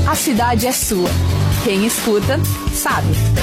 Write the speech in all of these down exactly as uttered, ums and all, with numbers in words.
A cidade é sua. Quem escuta, sabe.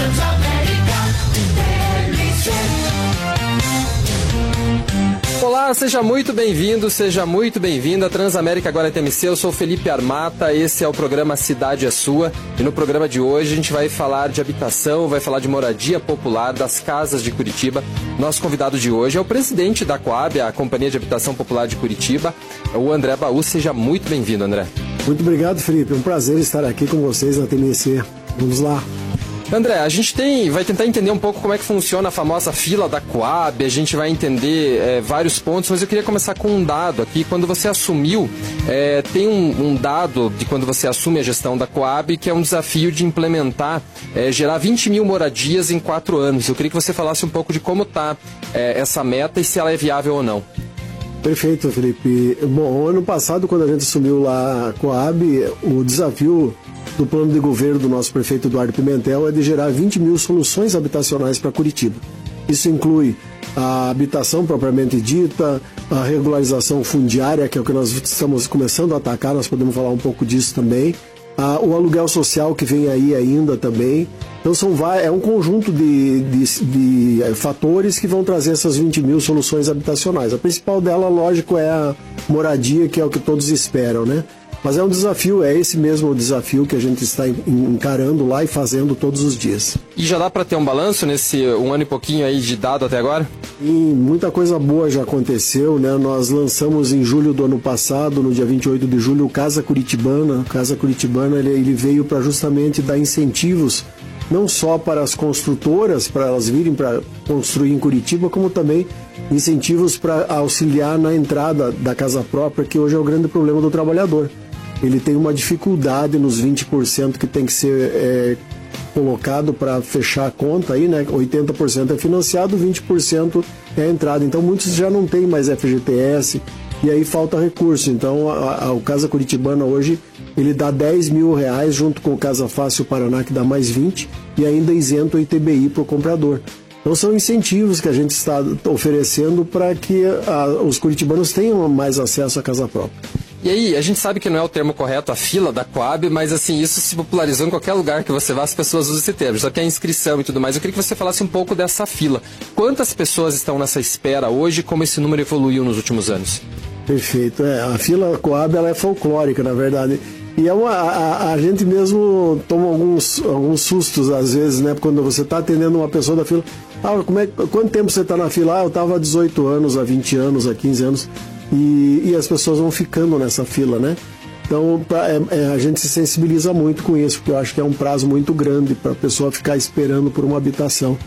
Olá, seja muito bem-vindo, seja muito bem-vinda. Transamérica agora é T M C, eu sou Felipe Armata, esse é o programa Cidade é Sua. E no programa de hoje a gente vai falar de habitação, vai falar de moradia popular, das casas de Curitiba. Nosso convidado de hoje é o presidente da Coab, a Companhia de Habitação Popular de Curitiba, o André Baú. Seja muito bem-vindo, André. Muito obrigado, Felipe. É um prazer estar aqui com vocês na T M C. Vamos lá. André, a gente tem, vai tentar entender um pouco como é que funciona a famosa fila da Coab, a gente vai entender é, vários pontos, mas eu queria começar com um dado aqui. Quando você assumiu, é, tem um, um dado de quando você assume a gestão da Coab, que é um desafio de implementar, é, gerar vinte mil moradias em quatro anos. Eu queria que você falasse um pouco de como está é, essa meta e se ela é viável ou não. Perfeito, Felipe. Bom, ano passado, quando a gente assumiu lá a Coab, o desafio do plano de governo do nosso prefeito Eduardo Pimentel é de gerar vinte mil soluções habitacionais para Curitiba. Isso inclui a habitação propriamente dita, a regularização fundiária, que é o que nós estamos começando a atacar, nós podemos falar um pouco disso também, a, o aluguel social que vem aí ainda também. Então são, é um conjunto de, de, de fatores que vão trazer essas vinte mil soluções habitacionais. A principal dela, lógico, é a moradia, que é o que todos esperam, né? Mas é um desafio, é esse mesmo desafio que a gente está encarando lá e fazendo todos os dias. E já dá para ter um balanço nesse um ano e pouquinho aí de dado até agora? E muita coisa boa já aconteceu, né? Nós lançamos em julho do ano passado, no dia vinte e oito de julho, o Casa Curitibana. O Casa Curitibana ele, ele veio para justamente dar incentivos, não só para as construtoras, para elas virem para construir em Curitiba, como também incentivos para auxiliar na entrada da casa própria, que hoje é o grande problema do trabalhador. Ele tem uma dificuldade nos vinte por cento que tem que ser é, colocado para fechar a conta, aí, né? oitenta por cento é financiado, vinte por cento é a entrada. Então muitos já não têm mais F G T S e aí falta recurso. Então a, a, o Casa Curitibana hoje ele dá dez mil reais junto com o Casa Fácil Paraná, que dá mais vinte, e ainda isento o I T B I para o comprador. Então são incentivos que a gente está oferecendo para que a, os curitibanos tenham mais acesso à casa própria. E aí, a gente sabe que não é o termo correto, a fila da Coab, mas assim, isso se popularizou em qualquer lugar que você vá, as pessoas usam esse termo, só que é a inscrição e tudo mais. Eu queria que você falasse um pouco dessa fila. Quantas pessoas estão nessa espera hoje e como esse número evoluiu nos últimos anos? Perfeito. É, a fila Coab ela é folclórica, na verdade. E é uma, a, a gente mesmo toma alguns, alguns sustos, às vezes, né? Quando você está atendendo uma pessoa da fila. Ah, como é, quanto tempo você está na fila? Ah, eu estava há dezoito anos, há vinte anos, há quinze anos. E, e as pessoas vão ficando nessa fila, né? Então pra, é, é, a gente se sensibiliza muito com isso, porque eu acho que é um prazo muito grande para a pessoa ficar esperando por uma habitação.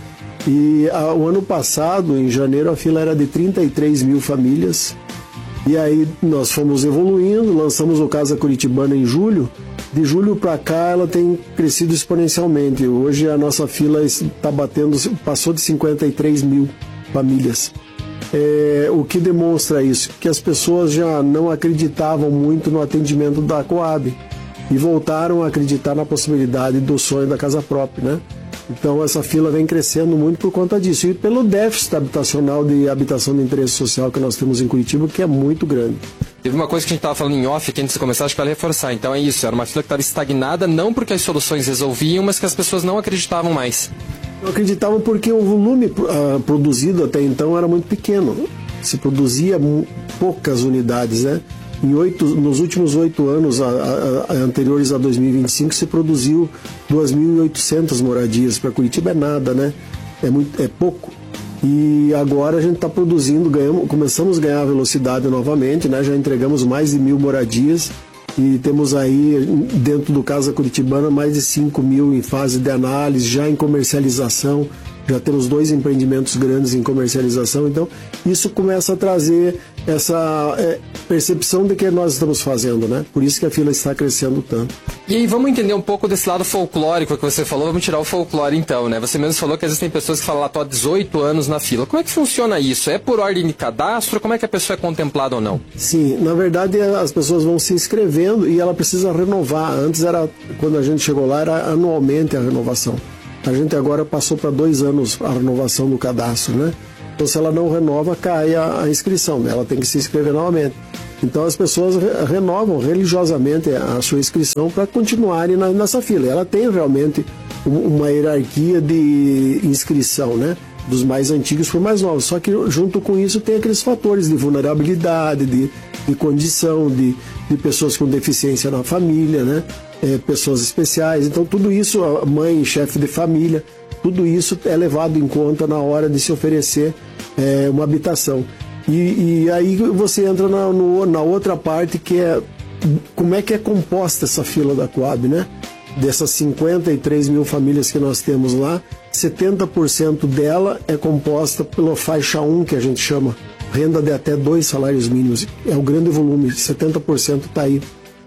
E a, o ano passado, em janeiro, a fila era de trinta e três mil famílias. E aí nós fomos evoluindo, lançamos o Casa Curitibana em julho. De julho para cá ela tem crescido exponencialmente. Hoje a nossa fila está batendo, passou de cinquenta e três mil famílias. É, o que demonstra isso? Que as pessoas já não acreditavam muito no atendimento da Coab e voltaram a acreditar na possibilidade do sonho da casa própria, né? Então essa fila vem crescendo muito por conta disso e pelo déficit habitacional de habitação de interesse social que nós temos em Curitiba, que é muito grande. Teve uma coisa que a gente estava falando em off, que antes de começar, acho que vale reforçar. Então é isso, era uma fila que estava estagnada, não porque as soluções resolviam, mas que as pessoas não acreditavam mais. Não acreditavam porque o volume uh, produzido até então era muito pequeno. Se produzia poucas unidades, né? Em oito, nos últimos oito anos a, a, a, anteriores a dois mil e vinte e cinco se produziu duas mil e oitocentas moradias. Para Curitiba é nada, né? É, muito, é pouco. E agora a gente está produzindo, ganhamos, começamos a ganhar velocidade novamente, né? Já entregamos mais de mil moradias. E temos aí, dentro do Casa Curitibana, mais de cinco mil em fase de análise, já em comercialização. Já temos dois empreendimentos grandes em comercialização. Então, isso começa a trazer essa é, percepção de que nós estamos fazendo, né? Por isso que a fila está crescendo tanto. E aí, vamos entender um pouco desse lado folclórico que você falou. Vamos tirar o folclore, então, né? Você mesmo falou que existem pessoas que falam lá, estou há dezoito anos na fila. Como é que funciona isso? É por ordem de cadastro? Como é que a pessoa é contemplada ou não? Sim, na verdade, as pessoas vão se inscrevendo e ela precisa renovar. Antes, era quando a gente chegou lá, era anualmente a renovação. A gente agora passou para dois anos a renovação do cadastro, né? Então, se ela não renova, cai a, a inscrição, né? Ela tem que se inscrever novamente. Então as pessoas re renovam religiosamente a sua inscrição para continuarem na, nessa fila. Ela tem realmente uma hierarquia de inscrição, né? Dos mais antigos para os mais novos. Só que junto com isso tem aqueles fatores de vulnerabilidade, de, de condição, de, de pessoas com deficiência na família, né? É, pessoas especiais. Então tudo isso, a mãe, chefe de família, tudo isso é levado em conta na hora de se oferecer é, uma habitação. E, e aí você entra na, no, na outra parte, que é como é que é composta essa fila da Coab, né? Dessas cinquenta e três mil famílias que nós temos lá, setenta por cento dela é composta pela faixa um, que a gente chama, renda de até dois salários mínimos. É o grande volume, setenta por cento está aí.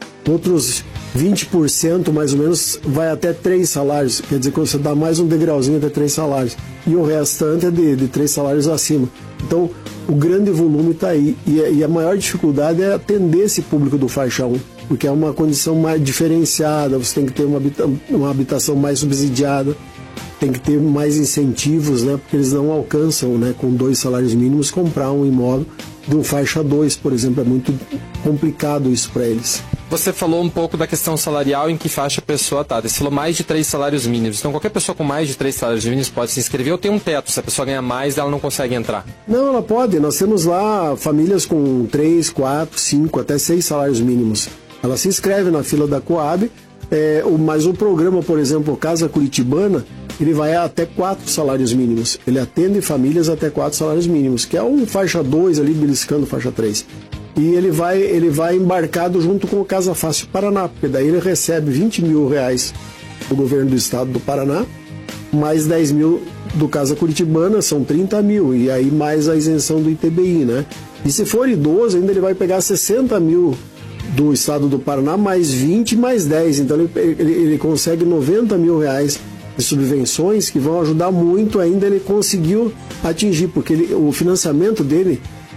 Outros vinte por cento, mais ou menos, vai até três salários, quer dizer que você dá mais um degrauzinho até três salários. E o restante é de, de três salários acima. Então, o grande volume está aí. E, e a maior dificuldade é atender esse público do faixa um, porque é uma condição mais diferenciada, você tem que ter uma, habita uma habitação mais subsidiada, tem que ter mais incentivos, né, porque eles não alcançam, né, com dois salários mínimos, comprar um imóvel de um faixa dois, por exemplo. É muito complicado isso para eles. Você falou um pouco da questão salarial, em que faixa a pessoa está. Você falou mais de três salários mínimos. Então qualquer pessoa com mais de três salários mínimos pode se inscrever ou tem um teto? Se a pessoa ganha mais, ela não consegue entrar? Não, ela pode. Nós temos lá famílias com três, quatro, cinco, até seis salários mínimos. Ela se inscreve na fila da Coab, é, mas o programa, por exemplo, Casa Curitibana, ele vai até quatro salários mínimos. Ele atende famílias até quatro salários mínimos, que é um faixa dois ali, beliscando faixa três. E ele vai, ele vai embarcado junto com o Casa Fácil Paraná, porque daí ele recebe vinte mil reais do governo do estado do Paraná, mais dez mil do Casa Curitibana, são trinta mil, e aí mais a isenção do I T B I, né? E se for idoso, ainda ele vai pegar sessenta mil do estado do Paraná, mais vinte, mais dez. Então ele, ele, ele consegue noventa mil reais de subvenções, que vão ajudar muito ainda. Ele conseguiu atingir, porque ele, o financiamento dele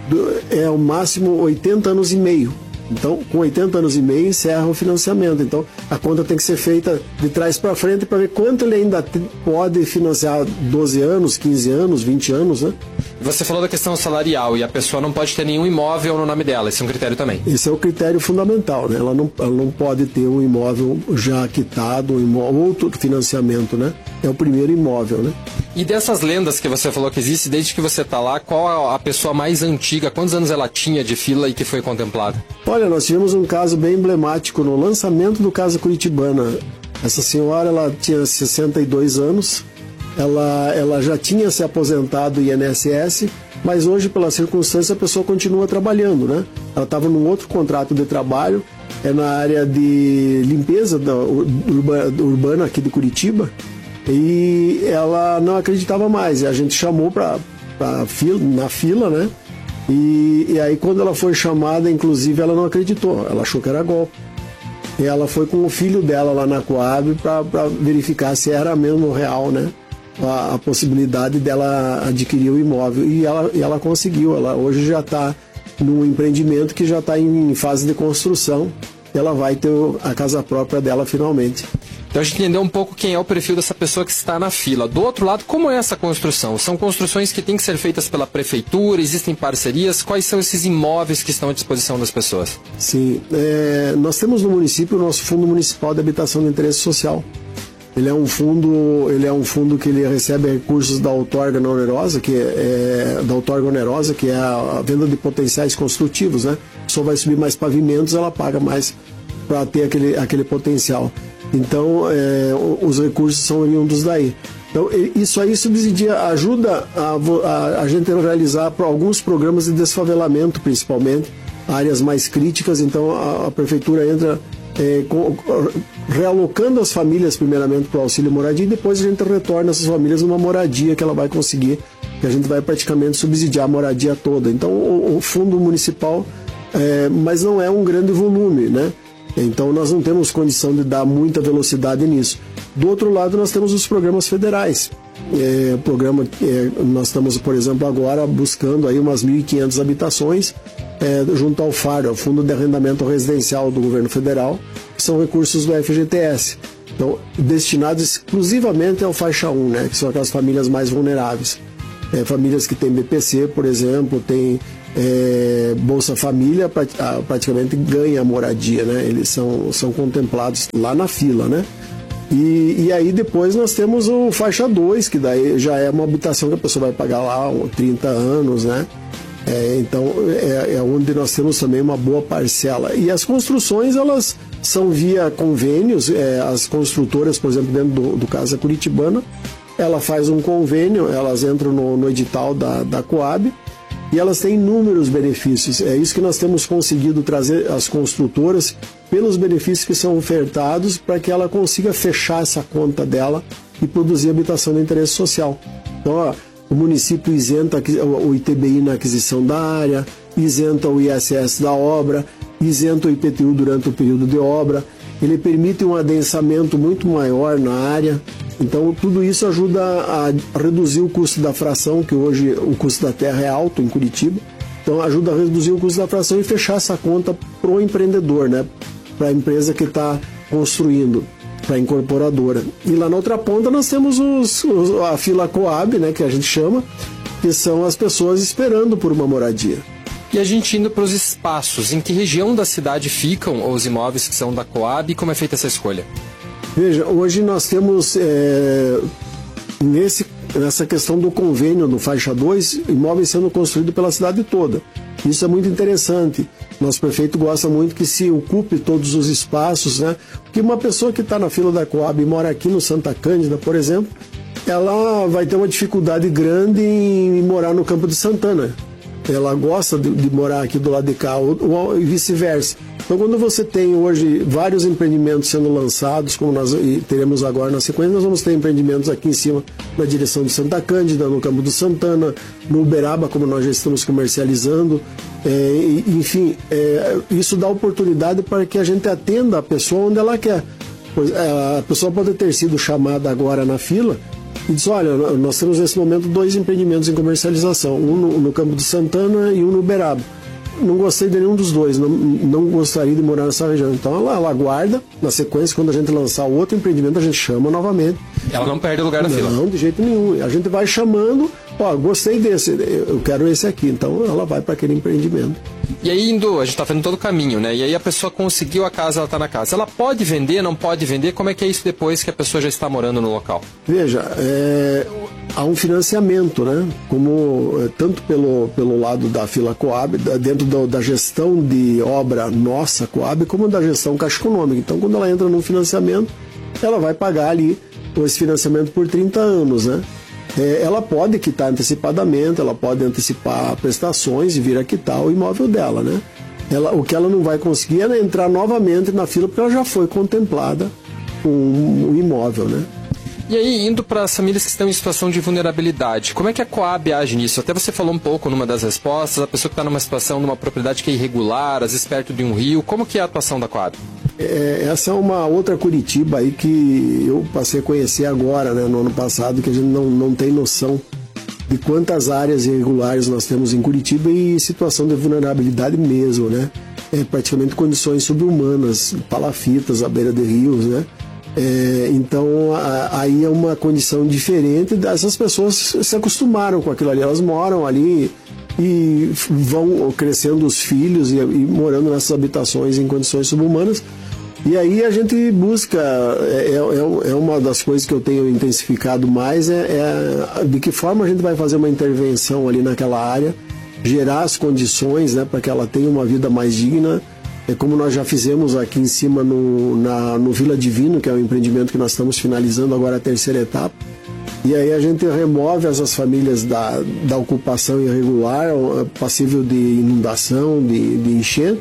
é o máximo oitenta anos e meio. Então, com oitenta anos e meio, encerra o financiamento. Então, a conta tem que ser feita de trás para frente para ver quanto ele ainda pode financiar. Doze anos, quinze anos, vinte anos, né? Você falou da questão salarial, e a pessoa não pode ter nenhum imóvel no nome dela. Esse é um critério também? Esse é o critério fundamental, né? Ela não, ela não pode ter um imóvel já quitado, um imóvel, outro financiamento, né? É o primeiro imóvel, né? E dessas lendas que você falou que existe, desde que você está lá, qual a pessoa mais antiga, quantos anos ela tinha de fila e que foi contemplada? Olha, nós tivemos um caso bem emblemático no lançamento do Casa Curitibana. Essa senhora, ela tinha sessenta e dois anos, ela, ela já tinha se aposentado do I N S S, mas hoje, pela circunstância, a pessoa continua trabalhando, né? Ela estava num outro contrato de trabalho, é na área de limpeza da, urbana, urbana aqui de Curitiba, e ela não acreditava mais. E a gente chamou pra, pra fila, na fila, né? E, e aí quando ela foi chamada, inclusive, ela não acreditou, ela achou que era golpe. E ela foi com o filho dela lá na Coab para verificar se era mesmo real, né? A, a possibilidade dela adquirir o imóvel. E ela, e ela conseguiu. Ela hoje já está num empreendimento que já está em fase de construção. Ela vai ter a casa própria dela finalmente. Então a gente entendeu um pouco quem é o perfil dessa pessoa que está na fila. Do outro lado, como é essa construção? São construções que têm que ser feitas pela prefeitura? Existem parcerias? Quais são esses imóveis que estão à disposição das pessoas? Sim, é, nós temos no município o nosso Fundo Municipal de Habitação de Interesse Social. Ele é um fundo, ele é um fundo que ele recebe recursos da outorga onerosa, que é, é da outorga onerosa, que é a, a venda de potenciais construtivos, né? A pessoa vai subir mais pavimentos, ela paga mais para ter aquele, aquele potencial. Então, é, os recursos são oriundos daí. Então, isso aí subsidia, ajuda a, a, a gente a realizar alguns programas de desfavelamento, principalmente, áreas mais críticas. Então, a, a prefeitura entra é, com, realocando as famílias, primeiramente, para o auxílio moradia, e depois a gente retorna essas famílias numa moradia que ela vai conseguir, que a gente vai praticamente subsidiar a moradia toda. Então, o, o fundo municipal, é, mas não é um grande volume, né? Então nós não temos condição de dar muita velocidade nisso. Do outro lado, nós temos os programas federais. É, programa, é, nós estamos, por exemplo, agora buscando aí umas mil e quinhentas habitações é, junto ao FAR, o Fundo de Arrendamento Residencial do Governo Federal, que são recursos do F G T S. Então, destinados exclusivamente ao faixa um, né, que são aquelas famílias mais vulneráveis. É, famílias que têm B P C, por exemplo, tem é, Bolsa Família praticamente ganha a moradia, né? Eles são, são contemplados lá na fila, né? E, e aí depois nós temos o faixa dois, que daí já é uma habitação que a pessoa vai pagar lá trinta anos, né? É, então é, é onde nós temos também uma boa parcela. E as construções, elas são via convênios, é, as construtoras, por exemplo, dentro do, do Casa Curitibana, ela faz um convênio, elas entram no, no edital da, da Coab e elas têm inúmeros benefícios. É isso que nós temos conseguido trazer as construtoras pelos benefícios que são ofertados para que ela consiga fechar essa conta dela e produzir habitação de interesse social. Então, ó, o município isenta o I T B I na aquisição da área, isenta o I S S da obra, isenta o I P T U durante o período de obra, ele permite um adensamento muito maior na área. Então, tudo isso ajuda a reduzir o custo da fração, que hoje o custo da terra é alto em Curitiba. Então, ajuda a reduzir o custo da fração e fechar essa conta para o empreendedor, né? Para a empresa que está construindo, para a incorporadora. E lá na outra ponta nós temos os, os, a fila Coab, né, que a gente chama, que são as pessoas esperando por uma moradia. E a gente indo para os espaços, em que região da cidade ficam os imóveis que são da Coab e como é feita essa escolha? Veja, hoje nós temos, é, nesse, nessa questão do convênio do Faixa dois, imóveis sendo construídos pela cidade toda. Isso é muito interessante. Nosso prefeito gosta muito que se ocupe todos os espaços, né? Porque uma pessoa que está na fila da Coab e mora aqui no Santa Cândida, por exemplo, ela vai ter uma dificuldade grande em morar no Campo de Santana. Ela gosta de, de morar aqui do lado de cá, ou, ou, e vice-versa. Então, quando você tem hoje vários empreendimentos sendo lançados, como nós teremos agora na sequência, nós vamos ter empreendimentos aqui em cima na direção de Santa Cândida, no Campo do Santana, no Uberaba, como nós já estamos comercializando. É, enfim, é, isso dá oportunidade para que a gente atenda a pessoa onde ela quer. Pois, é, a pessoa pode ter sido chamada agora na fila e diz, olha, nós temos nesse momento dois empreendimentos em comercialização, um no, no Campo do Santana e um no Uberaba. Não gostei de nenhum dos dois, não, não gostaria de morar nessa região. Então ela, ela aguarda, na sequência, quando a gente lançar o outro empreendimento, a gente chama novamente. Ela não perde o lugar na fila? Não, de jeito nenhum. A gente vai chamando, ó, gostei desse, eu quero esse aqui. Então ela vai para aquele empreendimento. E aí, indo, a gente está fazendo todo o caminho, né? E aí a pessoa conseguiu a casa, ela está na casa. Ela pode vender, não pode vender? Como é que é isso depois que a pessoa já está morando no local? Veja, é, há um financiamento, né? Como tanto pelo, pelo lado da fila Coab, dentro do, da gestão de obra nossa Coab, como da gestão Caixa Econômica. Então, quando ela entra no financiamento, ela vai pagar ali esse financiamento por trinta anos, né? É, ela pode quitar antecipadamente, ela pode antecipar prestações e vir a quitar o imóvel dela, né? Ela, o que ela não vai conseguir é entrar novamente na fila, porque ela já foi contemplada com um imóvel, né? E aí, indo para as famílias que estão em situação de vulnerabilidade, como é que a Coab age nisso? Até você falou um pouco numa das respostas, a pessoa que está numa situação, numa propriedade que é irregular, às vezes perto de um rio, como que é a atuação da Coab? É, essa é uma outra Curitiba aí que eu passei a conhecer agora, né, no ano passado, que a gente não, não tem noção de quantas áreas irregulares nós temos em Curitiba e situação de vulnerabilidade mesmo, né? É praticamente condições subhumanas, palafitas à beira de rios, né? É, então a, aí é uma condição diferente. Essas pessoas se acostumaram com aquilo ali, elas moram ali e vão crescendo os filhos e, e morando nessas habitações em condições subhumanas. E aí a gente busca, é, é, é uma das coisas que eu tenho intensificado mais, é, é de que forma a gente vai fazer uma intervenção ali naquela área, gerar as condições, né, para que ela tenha uma vida mais digna. É como nós já fizemos aqui em cima no, na, no Vila Divino, que é um empreendimento que nós estamos finalizando agora a terceira etapa. E aí a gente remove essas famílias da, da ocupação irregular, passível de inundação, de, de enchente,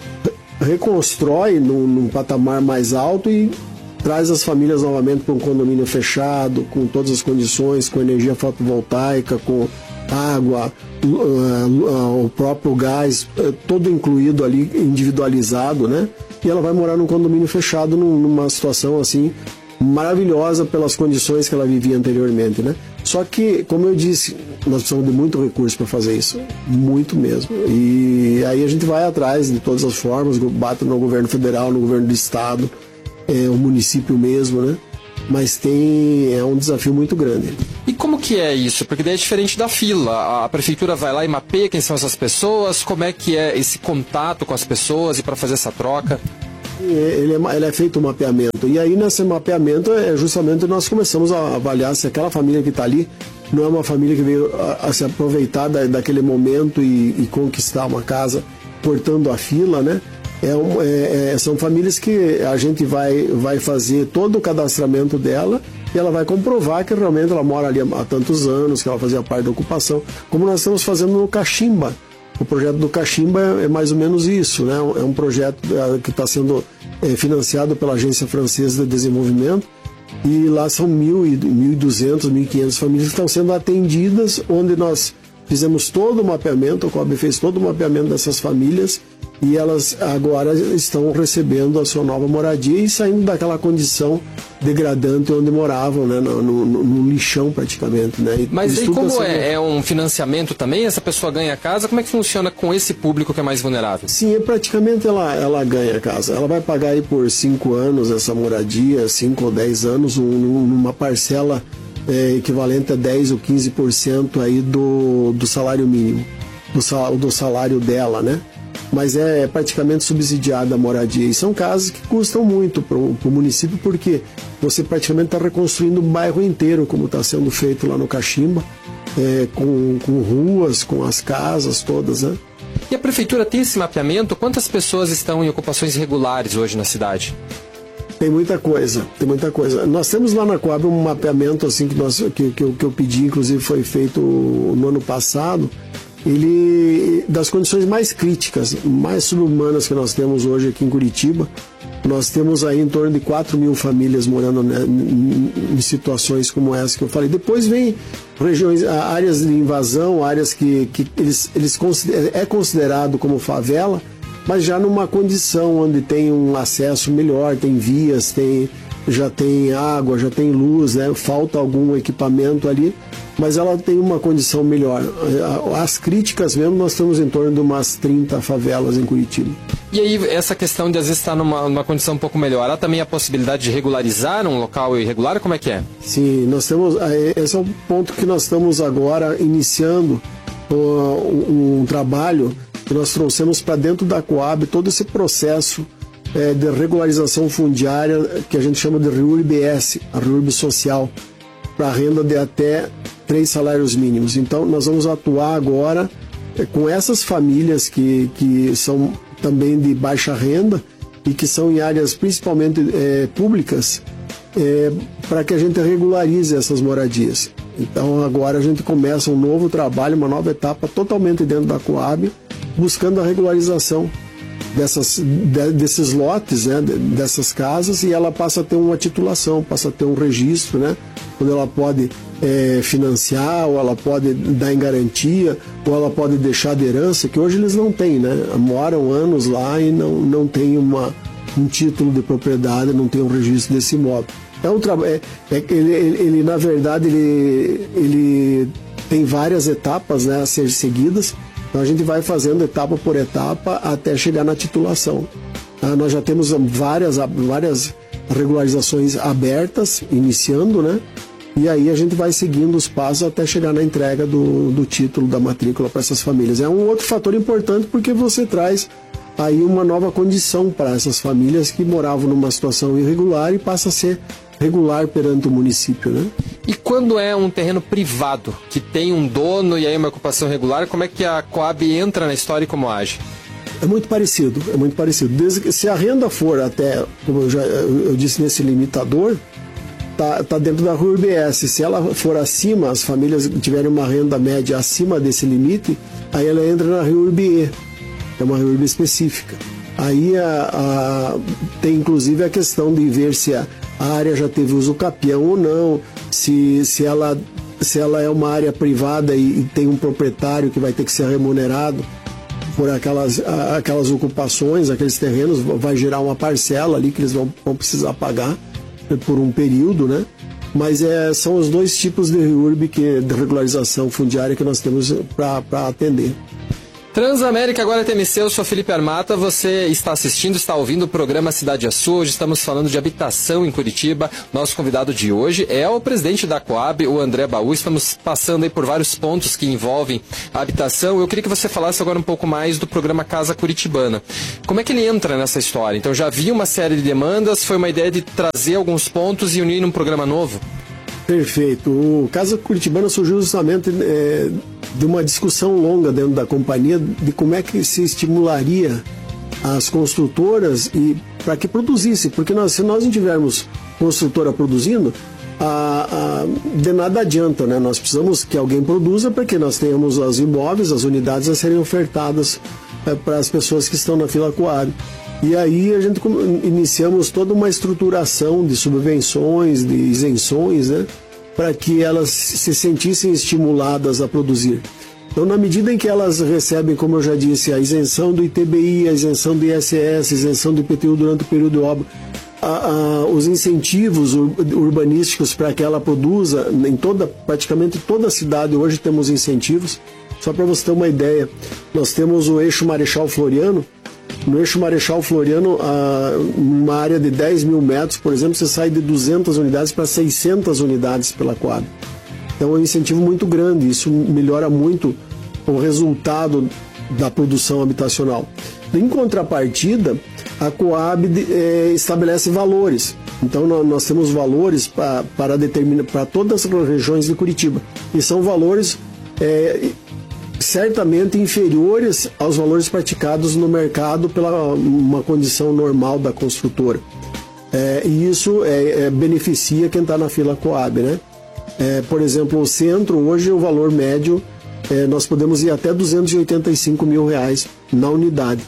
reconstrói num, num patamar mais alto e traz as famílias novamente para um condomínio fechado, com todas as condições, com energia fotovoltaica, com água, o próprio gás, todo incluído ali, individualizado, né? E ela vai morar num condomínio fechado, numa situação assim maravilhosa pelas condições que ela vivia anteriormente, né? Só que, como eu disse, nós precisamos de muito recurso para fazer isso, muito mesmo. E aí a gente vai atrás de todas as formas, bate no governo federal, no governo do estado, é, o município mesmo, né? Mas tem, é um desafio muito grande. E como como que é isso? Porque daí é diferente da fila. A prefeitura vai lá e mapeia quem são essas pessoas, como é que é esse contato com as pessoas e para fazer essa troca? Ele é, ele é feito um mapeamento. E aí, nesse mapeamento, é justamente nós começamos a avaliar se aquela família que está ali não é uma família que veio a, a se aproveitar da, daquele momento e, e conquistar uma casa cortando a fila, né? É um, é, é, são famílias que a gente vai, vai fazer todo o cadastramento dela e ela vai comprovar que realmente ela mora ali há tantos anos, que ela fazia parte da ocupação, como nós estamos fazendo no Cachimba. O projeto do Cachimba é mais ou menos isso, né? É um projeto que está sendo é, financiado pela Agência Francesa de Desenvolvimento e lá são mil e duzentas, mil e quinhentas famílias que estão sendo atendidas, onde nós fizemos todo o mapeamento, a Coab fez todo o mapeamento dessas famílias e elas agora estão recebendo a sua nova moradia e saindo daquela condição degradante onde moravam, né, no, no, no lixão praticamente. Né? E Mas aí como sendo... é? É um financiamento também? Essa pessoa ganha a casa? Como é que funciona com esse público que é mais vulnerável? Sim, é, praticamente ela, ela ganha a casa. Ela vai pagar aí por cinco anos essa moradia, cinco ou dez anos, um, numa parcela é, equivalente a dez ou quinze por cento aí do, do salário mínimo, do salário, do salário dela, né? Mas é praticamente subsidiada a moradia. E são casas que custam muito para o município, porque você praticamente está reconstruindo um bairro inteiro, como está sendo feito lá no Cachimba, é, com, com ruas, com as casas todas, né? E a prefeitura tem esse mapeamento? Quantas pessoas estão em ocupações irregulares hoje na cidade? Tem muita coisa, tem muita coisa. Nós temos lá na Coab um mapeamento assim, que, nós, que, que, eu, que eu pedi, inclusive foi feito no ano passado, ele das condições mais críticas, mais subhumanas que nós temos hoje aqui em Curitiba. Nós temos aí em torno de quatro mil famílias morando, né, em, em situações como essa que eu falei. Depois vem regiões, áreas de invasão, áreas que, que eles, eles consider, é considerado como favela, mas já numa condição onde tem um acesso melhor, tem vias, tem, já tem água, já tem luz, né, falta algum equipamento ali, mas ela tem uma condição melhor. As críticas mesmo, nós estamos em torno de umas trinta favelas em Curitiba. E aí, essa questão de às vezes estar numa, numa condição um pouco melhor, há também a possibilidade de regularizar um local irregular? Como é que é? Sim, nós temos, esse é o ponto que nós estamos agora iniciando um, um trabalho que nós trouxemos para dentro da Coab todo esse processo é, de regularização fundiária que a gente chama de R U R B S, a R U R B social, para renda de até três salários mínimos. Então, nós vamos atuar agora é, com essas famílias que, que são também de baixa renda e que são em áreas principalmente é, públicas, é, para que a gente regularize essas moradias. Então, agora a gente começa um novo trabalho, uma nova etapa totalmente dentro da Coab, buscando a regularização dessas, de, desses lotes, né, dessas casas, e ela passa a ter uma titulação, passa a ter um registro, né, onde ela pode é, financiar, ou ela pode dar em garantia, ou ela pode deixar de herança, que hoje eles não têm, né, moram anos lá e não, não tem uma, um título de propriedade, não tem um registro desse imóvel. É um trabalho, é, é, ele, ele, ele, na verdade, ele, ele tem várias etapas, né, a ser seguidas. Então a gente vai fazendo etapa por etapa até chegar na titulação. Ah, nós já temos várias, várias regularizações abertas, iniciando, né? E aí a gente vai seguindo os passos até chegar na entrega do, do título da matrícula para essas famílias. É um outro fator importante porque você traz aí uma nova condição para essas famílias que moravam numa situação irregular e passa a ser regular perante o município, né? E quando é um terreno privado, que tem um dono e aí uma ocupação regular, como é que a Coab entra na história e como age? É muito parecido, é muito parecido. Desde que, se a renda for até, como eu já eu disse nesse limitador, tá, tá dentro da R U R B S. Se ela for acima, as famílias tiverem uma renda média acima desse limite, aí ela entra na R U R B E, é uma R U R B específica. Aí a, a, tem inclusive a questão de ver se a, a área já teve uso capião ou não, se, se, ela, se ela é uma área privada e, e tem um proprietário que vai ter que ser remunerado por aquelas, a, aquelas ocupações, aqueles terrenos, vai gerar uma parcela ali que eles vão, vão precisar pagar por um período, né? Mas é, são os dois tipos de R U R B, que, de regularização fundiária, que nós temos para atender. Transamérica, agora T M C, eu sou Felipe Armata, você está assistindo, está ouvindo o programa Cidade a Sul. Hoje estamos falando de habitação em Curitiba. Nosso convidado de hoje é o presidente da Coab, o André Baú. Estamos passando aí por vários pontos que envolvem a habitação. Eu queria que você falasse agora um pouco mais do programa Casa Curitibana. Como é que ele entra nessa história? Então, já havia uma série de demandas, foi uma ideia de trazer alguns pontos e unir num programa novo? Perfeito. O Casa Curitibana surgiu justamente é, de uma discussão longa dentro da companhia de como é que se estimularia as construtoras e para que produzisse, porque nós, se nós não tivermos construtora produzindo, a, a, de nada adianta, né? Nós precisamos que alguém produza para que nós tenhamos os imóveis, as unidades a serem ofertadas é, para as pessoas que estão na fila Coab. E aí a gente iniciamos toda uma estruturação de subvenções, de isenções, né, para que elas se sentissem estimuladas a produzir. Então, na medida em que elas recebem, como eu já disse, a isenção do I T B I, a isenção do I S S, a isenção do I P T U durante o período de obra, a, a, os incentivos urbanísticos para que ela produza, em toda, praticamente toda a cidade hoje temos incentivos. Só para você ter uma ideia, nós temos o eixo Marechal Floriano. No eixo Marechal Floriano, uma área de dez mil metros, por exemplo, você sai de duzentas unidades para seiscentas unidades pela Coab. Então é um incentivo muito grande, isso melhora muito o resultado da produção habitacional. Em contrapartida, a Coab é, estabelece valores. Então nós temos valores pra, para determinar para todas as regiões de Curitiba. E são valores é, certamente inferiores aos valores praticados no mercado pela uma condição normal da construtora. É, e isso é, é, beneficia quem está na fila Coab, né? É, por exemplo, o centro, hoje o valor médio, é, nós podemos ir até duzentos e oitenta e cinco mil reais na unidade,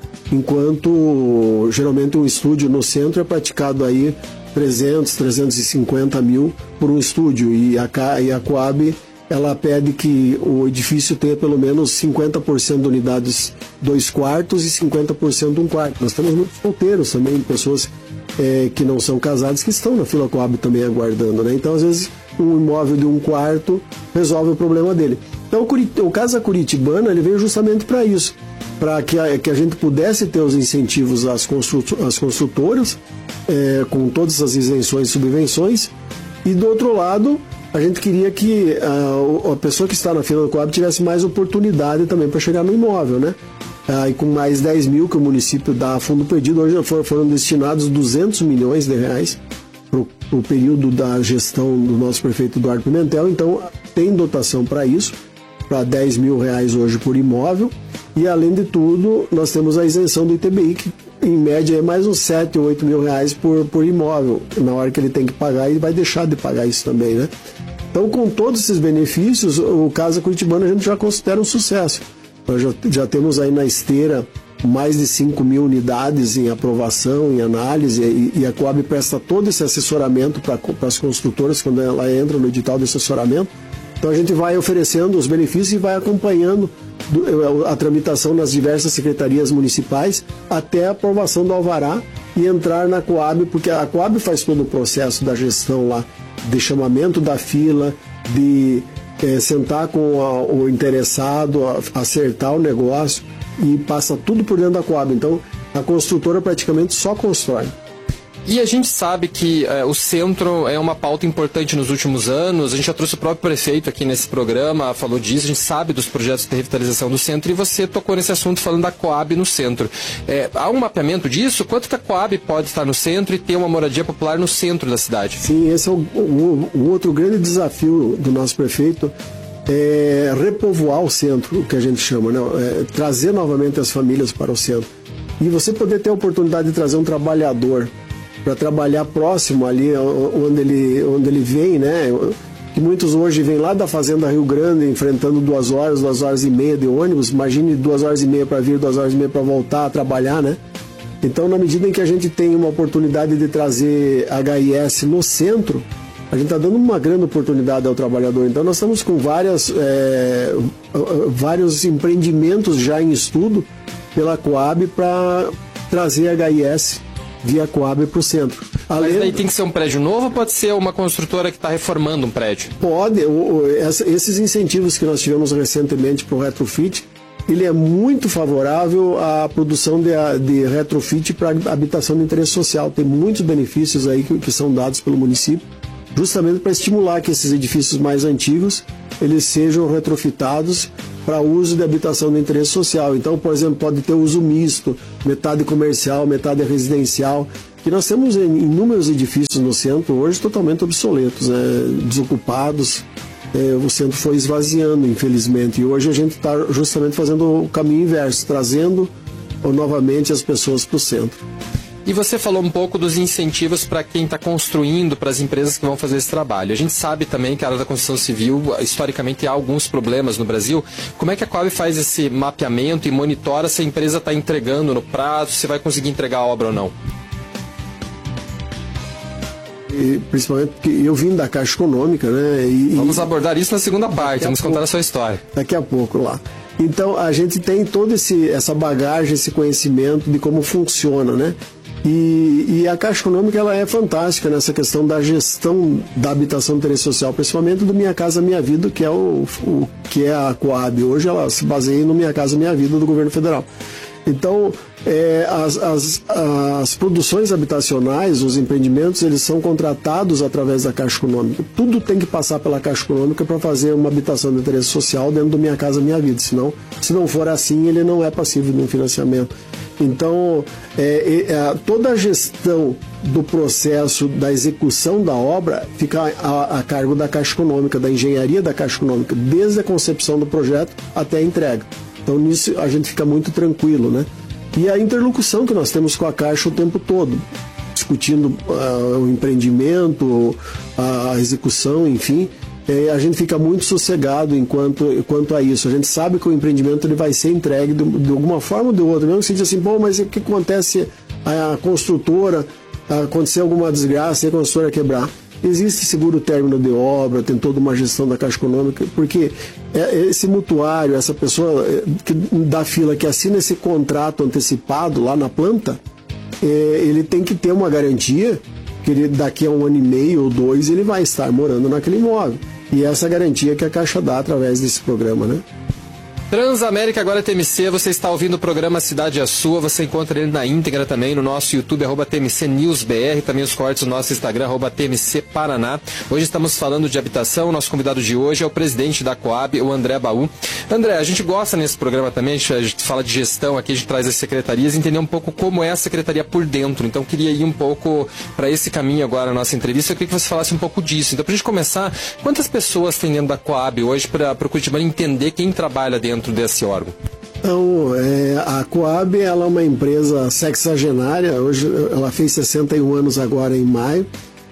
enquanto geralmente um estúdio no centro é praticado aí trezentos, trezentos e cinquenta mil por um estúdio, e a, e a Coab ela pede que o edifício tenha pelo menos cinquenta por cento de unidades dois quartos e cinquenta por cento um quarto. Nós temos muitos solteiros também, pessoas é, que não são casadas, que estão na fila Coab também aguardando, né? Então, às vezes, um imóvel de um quarto resolve o problema dele. Então, o Casa Curitibana ele veio justamente para isso, para que a, que a gente pudesse ter os incentivos às, constru- às construtoras, é, com todas as isenções e subvenções, e do outro lado, a gente queria que a, a pessoa que está na fila do Coab tivesse mais oportunidade também para chegar no imóvel, né? Ah, e com mais dez mil que o município dá a fundo perdido, hoje foram, foram destinados duzentos milhões de reais para o período da gestão do nosso prefeito Eduardo Pimentel. Então, tem dotação para isso, para dez mil reais hoje por imóvel. E, além de tudo, nós temos a isenção do I T B I, que em média é mais uns sete ou oito mil reais por, por imóvel. Na hora que ele tem que pagar, ele vai deixar de pagar isso também, né? Então, com todos esses benefícios, o Casa Curitibana a gente já considera um sucesso. Nós já, já temos aí na esteira mais de cinco mil unidades em aprovação, em análise, e, e a Coab presta todo esse assessoramento para as construtoras quando ela entra no edital de assessoramento. Então, a gente vai oferecendo os benefícios e vai acompanhando do, a tramitação nas diversas secretarias municipais até a aprovação do alvará e entrar na Coab, porque a Coab faz todo o processo da gestão lá, de chamamento da fila, de é, sentar com a, o interessado, a, acertar o negócio, e passa tudo por dentro da Coab. Então, a construtora praticamente só constrói. E a gente sabe que é, o centro é uma pauta importante nos últimos anos. A gente já trouxe o próprio prefeito aqui nesse programa, falou disso. A gente sabe dos projetos de revitalização do centro, e você tocou nesse assunto falando da Coab no centro. É, há um mapeamento disso? Quanto que a Coab pode estar no centro e ter uma moradia popular no centro da cidade? Sim, esse é o, o, o outro grande desafio do nosso prefeito, é repovoar o centro, o que a gente chama, né? É trazer novamente as famílias para o centro. E você poder ter a oportunidade de trazer um trabalhador para trabalhar próximo ali onde ele, onde ele vem, né? Que muitos hoje vêm lá da Fazenda Rio Grande, enfrentando duas horas, duas horas e meia de ônibus. Imagine duas horas e meia para vir, duas horas e meia para voltar a trabalhar, né? Então, na medida em que a gente tem uma oportunidade de trazer H I S no centro, a gente está dando uma grande oportunidade ao trabalhador. Então, nós estamos com várias, é, vários empreendimentos já em estudo pela Coab para trazer H I S via Coab para o centro. Além... Mas daí tem que ser um prédio novo ou pode ser uma construtora que está reformando um prédio? Pode. O, o, essa, esses incentivos que nós tivemos recentemente para o retrofit, ele é muito favorável à produção de, de retrofit para habitação de interesse social. Tem muitos benefícios aí que, que são dados pelo município, justamente para estimular que esses edifícios mais antigos eles sejam retrofitados para uso de habitação de interesse social. Então, por exemplo, pode ter uso misto, metade comercial, metade residencial, que nós temos inúmeros edifícios no centro hoje totalmente obsoletos, né, desocupados. É, o centro foi esvaziando, infelizmente, e hoje a gente está justamente fazendo o caminho inverso, trazendo novamente as pessoas para o centro. E você falou um pouco dos incentivos para quem está construindo, para as empresas que vão fazer esse trabalho. A gente sabe também que a área da construção civil, historicamente, há alguns problemas no Brasil. Como é que a Coab faz esse mapeamento e monitora se a empresa está entregando no prazo, se vai conseguir entregar a obra ou não? E, principalmente porque eu vim da Caixa Econômica, né? E, Vamos abordar isso na segunda parte, vamos contar a sua história. Daqui a pouco lá. Então, a gente tem toda essa bagagem, esse conhecimento de como funciona, né? E, e a Caixa Econômica ela é fantástica nessa questão da gestão da habitação de interesse social, principalmente do Minha Casa Minha Vida, que é, o, o, que é a Coab. Hoje ela se baseia no Minha Casa Minha Vida do governo federal. Então, é, as, as, as produções habitacionais, os empreendimentos, eles são contratados através da Caixa Econômica. Tudo tem que passar pela Caixa Econômica para fazer uma habitação de interesse social dentro do Minha Casa Minha Vida. Senão, se não for assim, ele não é passível de um financiamento. Então, é, é, toda a gestão do processo da execução da obra fica a, a cargo da Caixa Econômica, da engenharia da Caixa Econômica, desde a concepção do projeto até a entrega. Então, nisso a gente fica muito tranquilo, né? E a interlocução que nós temos com a Caixa o tempo todo, discutindo uh, o empreendimento, a execução, enfim, é, a gente fica muito sossegado enquanto, quanto a isso. A gente sabe que o empreendimento ele vai ser entregue de, de alguma forma ou de outra. Mesmo que você diz assim, bom, mas o que acontece a construtora, acontecer alguma desgraça e a construtora quebrar? Existe seguro término de obra, tem toda uma gestão da Caixa Econômica, porque esse mutuário, essa pessoa que, da fila que assina esse contrato antecipado lá na planta, ele tem que ter uma garantia que ele, daqui a um ano e meio ou dois ele vai estar morando naquele imóvel. E essa garantia que a Caixa dá através desse programa, né? Transamérica, agora T M C, você está ouvindo o programa Cidade é Sua, você encontra ele na íntegra também no nosso YouTube, arroba T M C News B R, também os cortes no nosso Instagram, arroba T M C Paraná. Hoje estamos falando de habitação, nosso convidado de hoje é o presidente da Coab, o André Baú. André, a gente gosta nesse programa também, a gente, a gente fala de gestão aqui, a gente traz as secretarias, entender um pouco como é a secretaria por dentro, então queria ir um pouco para esse caminho agora na nossa entrevista, eu queria que você falasse um pouco disso. Então, para a gente começar, quantas pessoas tem dentro da Coab hoje para o Curitibano entender quem trabalha dentro desse órgão? Então, é, a Coab ela é uma empresa sexagenária, hoje ela fez sessenta e um anos agora em maio,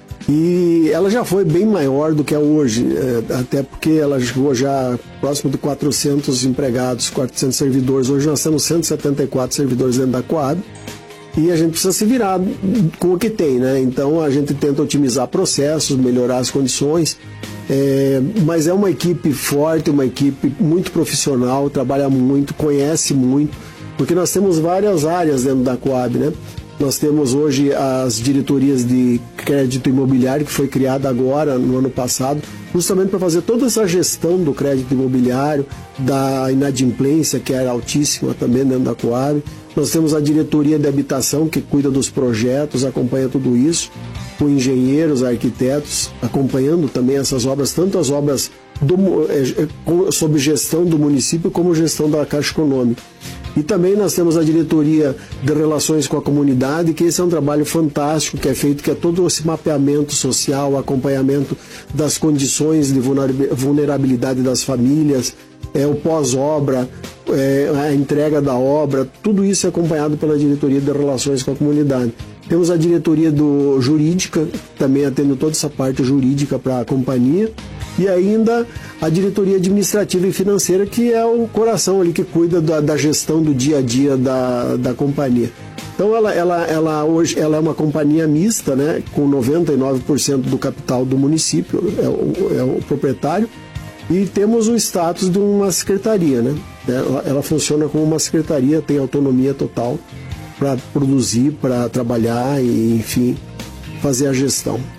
e ela já foi bem maior do que é hoje, é, até porque ela chegou já próximo de quatrocentos empregados, quatrocentos servidores. Hoje nós temos cento e setenta e quatro servidores dentro da Coab, e a gente precisa se virar com o que tem, né? Então a gente tenta otimizar processos, melhorar as condições, é, mas é uma equipe forte, uma equipe muito profissional, trabalha muito, conhece muito, porque nós temos várias áreas dentro da Coab, né? Nós temos hoje as diretorias de crédito imobiliário, que foi criada agora, no ano passado, justamente para fazer toda essa gestão do crédito imobiliário, da inadimplência, que era altíssima também dentro da Coab. Nós temos a diretoria de habitação, que cuida dos projetos, acompanha tudo isso, com engenheiros, arquitetos, acompanhando também essas obras, tanto as obras do, é, sob gestão do município, como gestão da Caixa Econômica. E também nós temos a diretoria de relações com a comunidade, que esse é um trabalho fantástico que é feito, que é todo esse mapeamento social, acompanhamento das condições de vulnerabilidade das famílias, é, o pós-obra, é, a entrega da obra, tudo isso é acompanhado pela diretoria de relações com a comunidade. Temos a diretoria do jurídica, também atende toda essa parte jurídica para a companhia, e ainda a diretoria administrativa e financeira, que é o coração ali que cuida da, da gestão do dia a dia da, da companhia. Então ela, ela, ela hoje ela é uma companhia mista, né, com noventa e nove por cento do capital do município, é o, é o proprietário, e temos o status de uma secretaria, né? Ela, ela funciona como uma secretaria, tem autonomia total para produzir, para trabalhar e, enfim, fazer a gestão.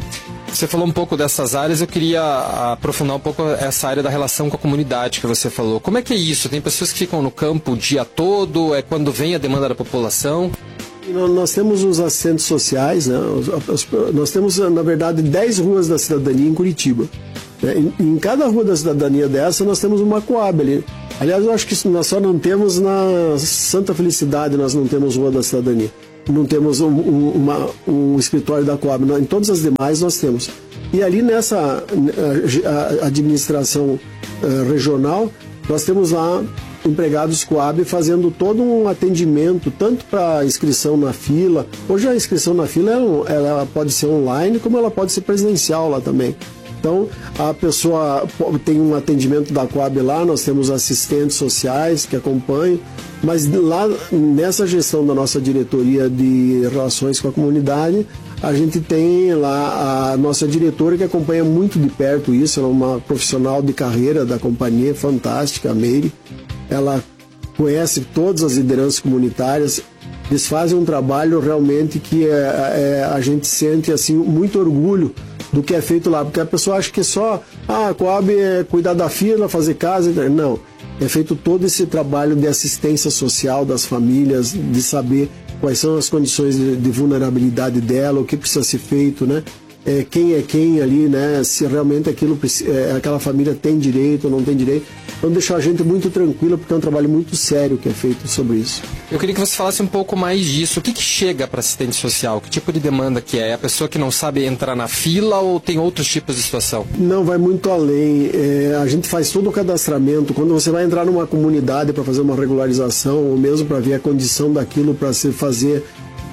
Você falou um pouco dessas áreas, eu queria aprofundar um pouco essa área da relação com a comunidade que você falou. Como é que é isso? Tem pessoas que ficam no campo o dia todo? É quando vem a demanda da população? Nós temos os assistentes sociais, né? Nós temos, na verdade, dez ruas da cidadania em Curitiba. Em cada rua da cidadania dessa, nós temos uma Coab ali. Aliás, eu acho que nós só não temos na Santa Felicidade, nós não temos rua da cidadania. Não temos um, um, uma, um escritório da Coab. Em todas as demais nós temos. E ali nessa a, a administração uh, regional, nós temos lá empregados Coab fazendo todo um atendimento, tanto para inscrição na fila. Hoje a inscrição na fila ela, ela pode ser online, como ela pode ser presencial lá também. Então, a pessoa tem um atendimento da Coab lá, nós temos assistentes sociais que acompanham, mas lá nessa gestão da nossa diretoria de relações com a comunidade, a gente tem lá a nossa diretora que acompanha muito de perto isso, ela é uma profissional de carreira da companhia, fantástica, a Meire. Ela conhece todas as lideranças comunitárias, eles fazem um trabalho realmente que é, é, a gente sente assim, muito orgulho do que é feito lá, porque a pessoa acha que só ah, a Coab é cuidar da fila, fazer casa, não, é feito todo esse trabalho de assistência social das famílias, de saber quais são as condições de, de vulnerabilidade dela, o que precisa ser feito, né? É, quem é quem ali, né? Se realmente aquilo, é, aquela família tem direito ou não tem direito. Então deixar a gente muito tranquila, porque é um trabalho muito sério que é feito sobre isso. Eu queria que você falasse um pouco mais disso. O que, que chega para assistente social? Que tipo de demanda que é? É a pessoa que não sabe entrar na fila ou tem outros tipos de situação? Não, vai muito além. É, a gente faz todo o cadastramento. Quando você vai entrar numa comunidade para fazer uma regularização, ou mesmo para ver a condição daquilo para se fazer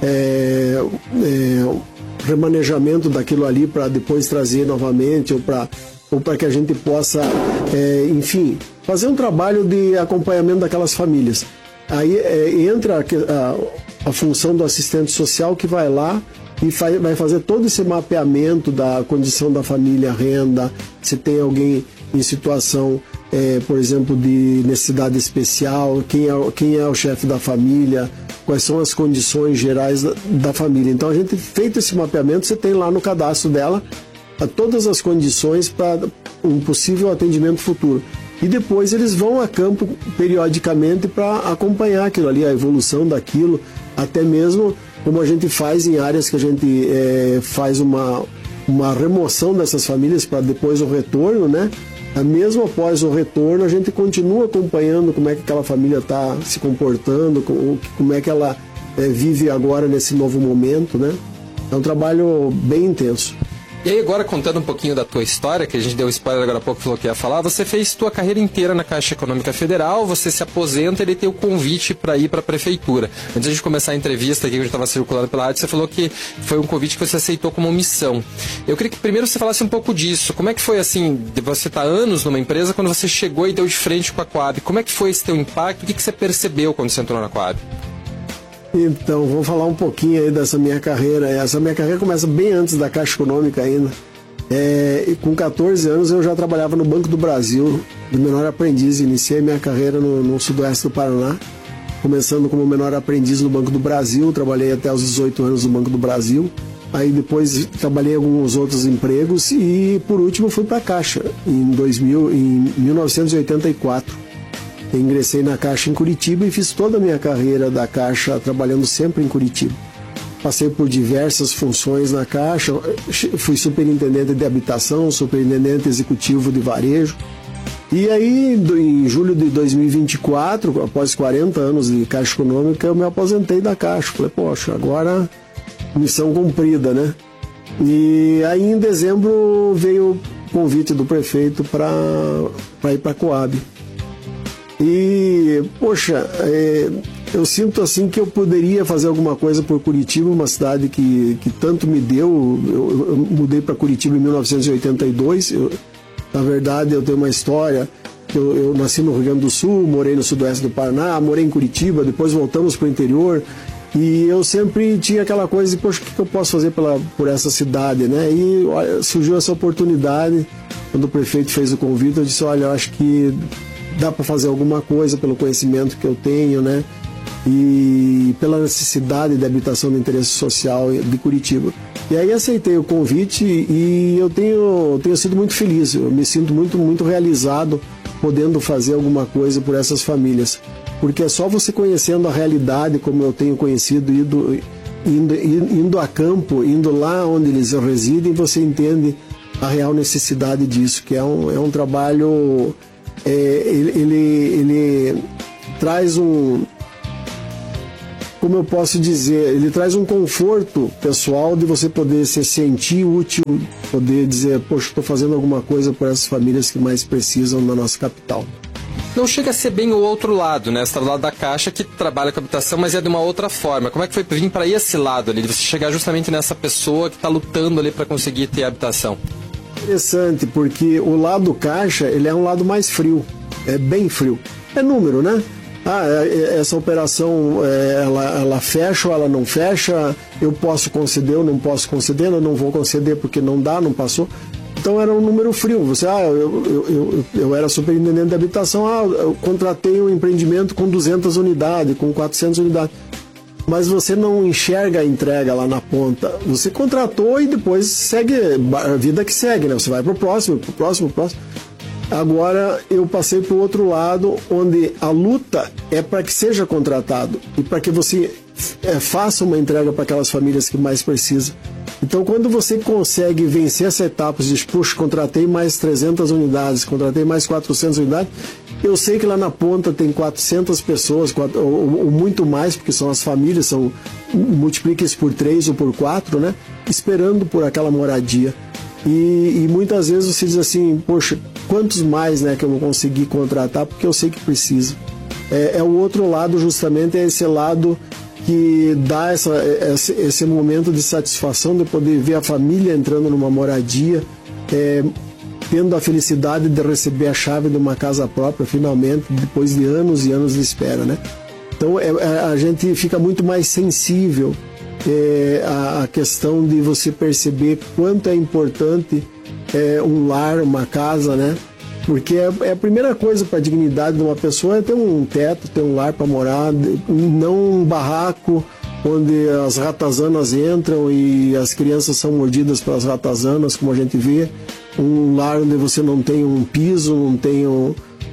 é, é, remanejamento daquilo ali para depois trazer novamente, ou para ou para que a gente possa, é, enfim, fazer um trabalho de acompanhamento daquelas famílias. Aí é, entra a, a, a função do assistente social que vai lá e faz, vai fazer todo esse mapeamento da condição da família, renda, se tem alguém em situação, é, por exemplo, de necessidade especial, quem é, quem é o chefe da família, quais são as condições gerais da, da família. Então, a gente, feito esse mapeamento, você tem lá no cadastro dela a todas as condições para um possível atendimento futuro. E depois eles vão a campo periodicamente para acompanhar aquilo ali, a evolução daquilo, até mesmo como a gente faz em áreas que a gente é, faz uma, uma remoção dessas famílias para depois o retorno, né? Mesmo após o retorno, a gente continua acompanhando como é que aquela família está se comportando, como é que ela é, vive agora nesse novo momento, né? É um trabalho bem intenso. E aí agora, contando um pouquinho da tua história, que a gente deu um spoiler agora há pouco, falou que ia falar, você fez tua carreira inteira na Caixa Econômica Federal, você se aposenta e ele tem o convite para ir para a Prefeitura. Antes de começar a entrevista aqui, que a gente estava circulando pela rádio, você falou que foi um convite que você aceitou como missão. Eu queria que primeiro você falasse um pouco disso. Como é que foi, assim, de você estar anos numa empresa, quando você chegou e deu de frente com a Coab? Como é que foi esse teu impacto? O que, que você percebeu quando você entrou na Coab? Então, vou falar um pouquinho aí dessa minha carreira. Essa minha carreira começa bem antes da Caixa Econômica ainda. É, e com catorze anos eu já trabalhava no Banco do Brasil, de menor aprendiz. Iniciei minha carreira no, no sudoeste do Paraná, começando como menor aprendiz no Banco do Brasil. Trabalhei até os dezoito anos no Banco do Brasil. Aí depois trabalhei em alguns outros empregos e por último fui para a Caixa em, dois mil, em mil novecentos e oitenta e quatro. Eu ingressei na Caixa em Curitiba e fiz toda a minha carreira da Caixa trabalhando sempre em Curitiba. Passei por diversas funções na Caixa, fui superintendente de habitação, superintendente executivo de varejo. E aí, em julho de dois mil e vinte e quatro, após quarenta anos de Caixa Econômica, eu me aposentei da Caixa. Falei, poxa, agora missão cumprida, né? E aí, em dezembro, veio o convite do prefeito para ir para a Coab. E, poxa, é, eu sinto assim que eu poderia fazer alguma coisa por Curitiba, uma cidade que, que tanto me deu. Eu, eu mudei para Curitiba em mil novecentos e oitenta e dois. Eu, na verdade, eu tenho uma história. Eu, eu nasci no Rio Grande do Sul, morei no sudoeste do Paraná, morei em Curitiba, depois voltamos para o interior. E eu sempre tinha aquela coisa de, poxa, o que eu posso fazer pela, por essa cidade, né? E olha, surgiu essa oportunidade. Quando o prefeito fez o convite, eu disse, olha, eu acho que dá para fazer alguma coisa pelo conhecimento que eu tenho, né? e pela necessidade de habitação de interesse social de Curitiba. E aí aceitei o convite e eu tenho, tenho sido muito feliz, eu me sinto muito, muito realizado podendo fazer alguma coisa por essas famílias. Porque é só você conhecendo a realidade, como eu tenho conhecido, indo, indo, indo a campo, indo lá onde eles residem, você entende a real necessidade disso, que é um, é um trabalho, é, ele, ele, ele traz um, como eu posso dizer, ele traz um conforto pessoal de você poder se sentir útil, poder dizer, poxa, estou fazendo alguma coisa por essas famílias que mais precisam na nossa capital. Não chega a ser bem o outro lado, né? Você está do lado da Caixa, que trabalha com habitação, mas é de uma outra forma. Como é que foi vir para esse lado ali, de você chegar justamente nessa pessoa que está lutando ali para conseguir ter habitação? Interessante, porque o lado Caixa, ele é um lado mais frio, é bem frio. É número, né? Ah, essa operação, ela, ela fecha ou ela não fecha, eu posso conceder ou não posso conceder, eu não vou conceder porque não dá, não passou. Então era um número frio. Você, ah, eu, eu, eu, eu era superintendente de habitação, ah, eu contratei um empreendimento com duzentas unidades, com quatrocentas unidades. Mas você não enxerga a entrega lá na ponta. Você contratou e depois segue a vida que segue, né? Você vai para o próximo, para o próximo, para o próximo. Agora eu passei para o outro lado, onde a luta é para que seja contratado e para que você é, faça uma entrega para aquelas famílias que mais precisam. Então, quando você consegue vencer essa etapa, diz, puxa, contratei mais trezentas unidades, contratei mais quatrocentas unidades, eu sei que lá na ponta tem quatrocentas pessoas, ou, ou muito mais, porque são as famílias, são, multiplica isso por três ou por quatro, né? Esperando por aquela moradia. E, e muitas vezes você diz assim, poxa, quantos mais, né, que eu vou conseguir contratar, porque eu sei que precisa. É, é o outro lado, justamente, é esse lado que dá essa, esse, esse momento de satisfação de poder ver a família entrando numa moradia, é, tendo a felicidade de receber a chave de uma casa própria, finalmente, depois de anos e anos de espera, né? Então, é, a gente fica muito mais sensível é, à, à questão de você perceber quanto é importante é, um lar, uma casa, né? Porque é, é a primeira coisa para a dignidade de uma pessoa é ter um teto, ter um lar para morar, não um barraco onde as ratazanas entram e as crianças são mordidas pelas ratazanas, como a gente vê. Um lar onde você não tem um piso, não tem um,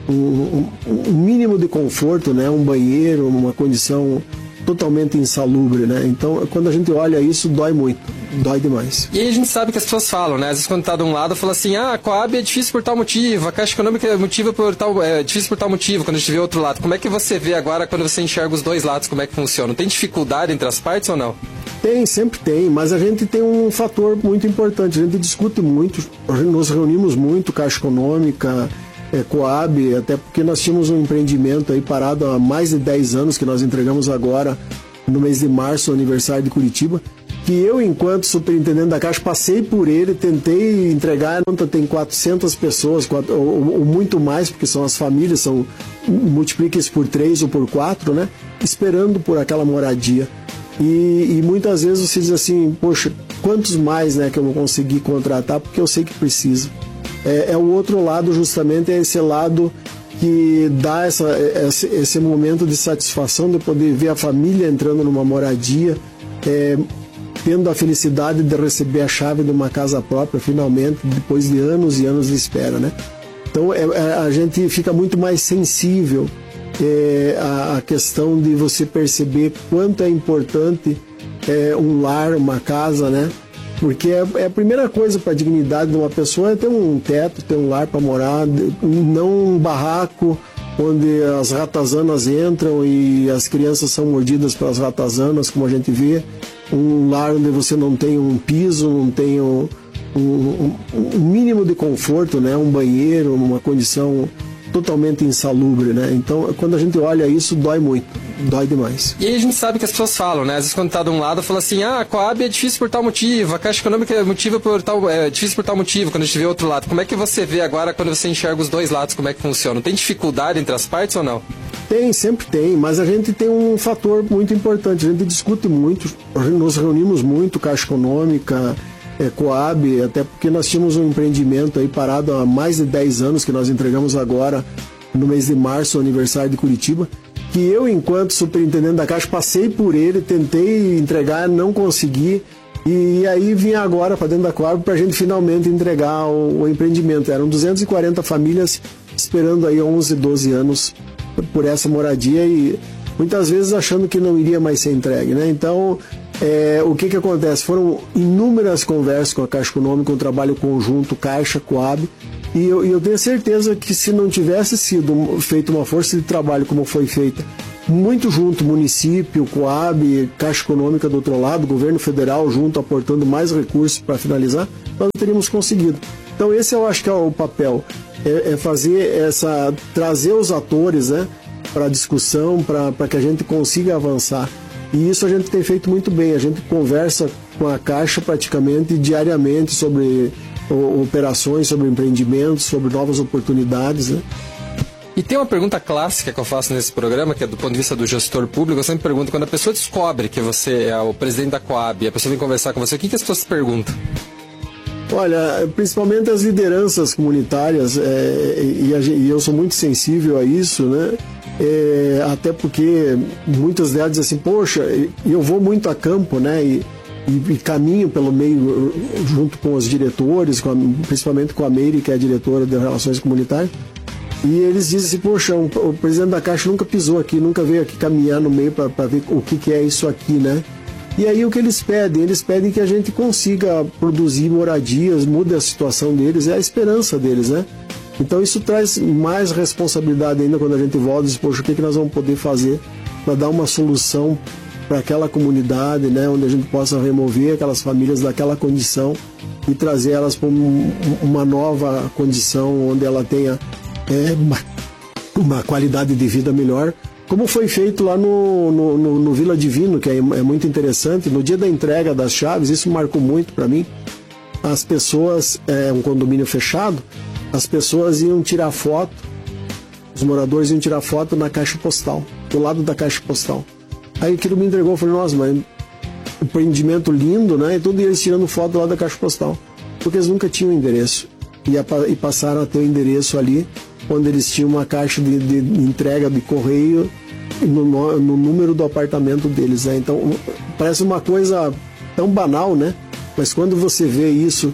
um, um mínimo de conforto, né? Um banheiro, uma condição totalmente insalubre, né? Então, quando a gente olha isso, dói muito, dói demais. E aí a gente sabe que as pessoas falam, né? Às vezes quando tá de um lado, fala assim, ah, a Coab é difícil por tal motivo, a Caixa Econômica é, motivo por tal, é difícil por tal motivo, quando a gente vê outro lado. Como é que você vê agora, quando você enxerga os dois lados, como é que funciona? Tem dificuldade entre as partes ou não? Tem, sempre tem, mas a gente tem um fator muito importante, a gente discute muito, nos reunimos muito, Caixa Econômica, é, Coab, até porque nós tínhamos um empreendimento aí parado há mais de dez anos, que nós entregamos agora no mês de março, aniversário de Curitiba, que eu, enquanto superintendente da Caixa, passei por ele, tentei entregar, tem quatrocentas pessoas, quatro, ou, ou muito mais, porque são as famílias, são, multiplica isso por três ou por quatro, né? Esperando por aquela moradia. E, e muitas vezes você diz assim, poxa, quantos mais, né, que eu vou conseguir contratar, porque eu sei que precisa. É, é o outro lado, justamente, é esse lado que dá essa, esse, esse momento de satisfação de poder ver a família entrando numa moradia, é, tendo a felicidade de receber a chave de uma casa própria, finalmente, depois de anos e anos de espera, né? Então, é, a gente fica muito mais sensível é, à, à questão de você perceber quanto é importante é, um lar, uma casa, né? Porque é, é a primeira coisa para a dignidade de uma pessoa é ter um teto, ter um lar para morar, não um barraco onde as ratazanas entram e as crianças são mordidas pelas ratazanas, como a gente vê. Um lar onde você não tem um piso, não tem um, um, um mínimo de conforto, né? Um banheiro, uma condição totalmente insalubre, né? Então, quando a gente olha isso, dói muito, dói demais. E aí a gente sabe que as pessoas falam, né? Às vezes quando tá de um lado, fala assim, ah, a Coab é difícil por tal motivo, a Caixa Econômica é, motivo por tal, é difícil por tal motivo, quando a gente vê outro lado. Como é que você vê agora, quando você enxerga os dois lados, como é que funciona? Tem dificuldade entre as partes ou não? Tem, sempre tem, mas a gente tem um fator muito importante, a gente discute muito, nos reunimos muito, Caixa Econômica, é, Coab, até porque nós tínhamos um empreendimento aí parado há mais de dez anos, que nós entregamos agora no mês de março, aniversário de Curitiba, que eu, enquanto superintendente da Caixa, passei por ele, tentei entregar, não consegui, e aí vim agora para dentro da Coab para a gente finalmente entregar o, o empreendimento. Eram duzentas e quarenta famílias esperando aí onze, doze anos por essa moradia e muitas vezes achando que não iria mais ser entregue, né? Então, é, o que que acontece? Foram inúmeras conversas com a Caixa Econômica, um trabalho conjunto, Caixa, Coab, e eu, eu tenho certeza que se não tivesse sido feita uma força de trabalho como foi feita, muito junto, município, Coab, Caixa Econômica do outro lado, governo federal junto, aportando mais recursos para finalizar, nós teríamos conseguido. Então esse eu acho que é o papel, é, é fazer essa, trazer os atores, né, para a discussão, para que a gente consiga avançar. E isso a gente tem feito muito bem, a gente conversa com a Caixa praticamente diariamente sobre o, operações, sobre empreendimentos, sobre novas oportunidades, né? E tem uma pergunta clássica que eu faço nesse programa, que é do ponto de vista do gestor público. Eu sempre pergunto, quando a pessoa descobre que você é o presidente da Coab e a pessoa vem conversar com você, o que, que as pessoas perguntam? Olha, principalmente as lideranças comunitárias, é, e, a, e eu sou muito sensível a isso, né? É, até porque muitas delas dizem assim, poxa, eu vou muito a campo, né? E, e, e caminho pelo meio junto com os diretores, com a, principalmente com a Meire, que é a diretora de Relações Comunitárias. E eles dizem assim, poxa, um, o presidente da Caixa nunca pisou aqui, nunca veio aqui caminhar no meio para ver o que, que é isso aqui, né? E aí o que eles pedem? Eles pedem que a gente consiga produzir moradias, mude a situação deles, é a esperança deles, né? Então isso traz mais responsabilidade ainda quando a gente volta e diz, poxa, o que, que nós vamos poder fazer para dar uma solução para aquela comunidade, né? Onde a gente possa remover aquelas famílias daquela condição e trazer elas para um, uma nova condição onde ela tenha é, uma, uma qualidade de vida melhor, como foi feito lá no, no, no, no Vila Divino, que é, é muito interessante. No dia da entrega das chaves, isso marcou muito para mim. As pessoas, é um condomínio fechado, as pessoas iam tirar foto, os moradores iam tirar foto na caixa postal, do lado da caixa postal. Aí aquilo me entregou, eu falei, nossa, mas empreendimento lindo, né? E tudo eles tirando foto do lado da caixa postal, porque eles nunca tinham endereço. E, a, e passaram a ter o endereço ali, onde eles tinham uma caixa de, de, de entrega de correio no, no número do apartamento deles, né? Então, parece uma coisa tão banal, né? Mas quando você vê isso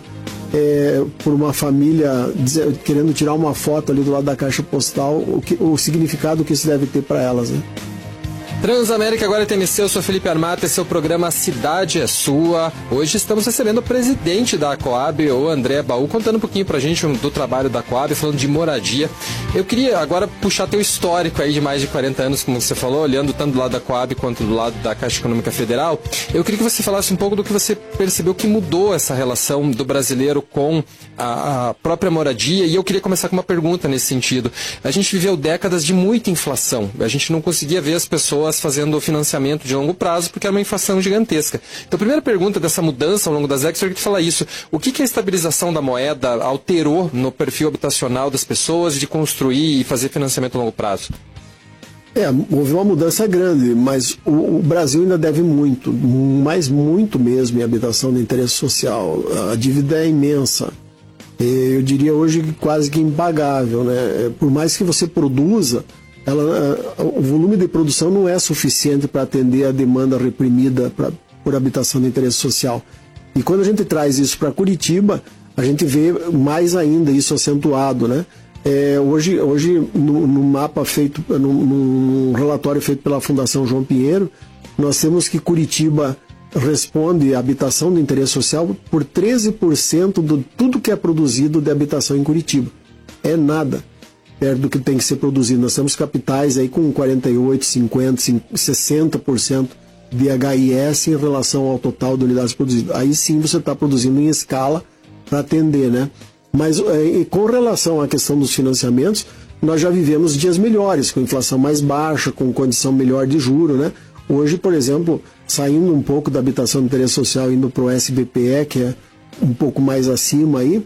é, por uma família dizer, querendo tirar uma foto ali do lado da caixa postal, o, que, o significado que isso deve ter para elas, né? Transamérica agora T M C, eu sou Felipe Armata, esse é o programa A Cidade é Sua. Hoje estamos recebendo o presidente da Coab, o André Baú, contando um pouquinho pra gente do trabalho da Coab, falando de moradia. Eu queria agora puxar teu histórico aí de mais de quarenta anos, como você falou, olhando tanto do lado da Coab quanto do lado da Caixa Econômica Federal. Eu queria que você falasse um pouco do que você percebeu que mudou essa relação do brasileiro com a, a própria moradia, e eu queria começar com uma pergunta nesse sentido. A gente viveu décadas de muita inflação, a gente não conseguia ver as pessoas fazendo financiamento de longo prazo, porque era uma inflação gigantesca. Então, a primeira pergunta dessa mudança ao longo das décadas, eu queria falar isso. O que, que a estabilização da moeda alterou no perfil habitacional das pessoas de construir e fazer financiamento a longo prazo? É, houve uma mudança grande, mas o, o Brasil ainda deve muito, mas muito mesmo em habitação de interesse social. A dívida é imensa. Eu diria hoje quase que impagável, né? Por mais que você produza, ela, o volume de produção não é suficiente para atender a demanda reprimida pra, por habitação de interesse social. E quando a gente traz isso para Curitiba, a gente vê mais ainda isso acentuado, né? É, hoje, hoje no, no mapa feito, no, no relatório feito pela Fundação João Pinheiro, nós temos que Curitiba responde à habitação de interesse social por treze por cento de tudo que é produzido de habitação em Curitiba. É nada perto do que tem que ser produzido. Nós temos capitais aí com quarenta e oito, cinquenta, sessenta por cento de H I S em relação ao total de unidades produzidas. Aí sim você está produzindo em escala para atender, né? Mas é, com relação à questão dos financiamentos, nós já vivemos dias melhores, com inflação mais baixa, com condição melhor de juro, né? Hoje, por exemplo, saindo um pouco da habitação de interesse social, indo para o S B P E, que é um pouco mais acima aí,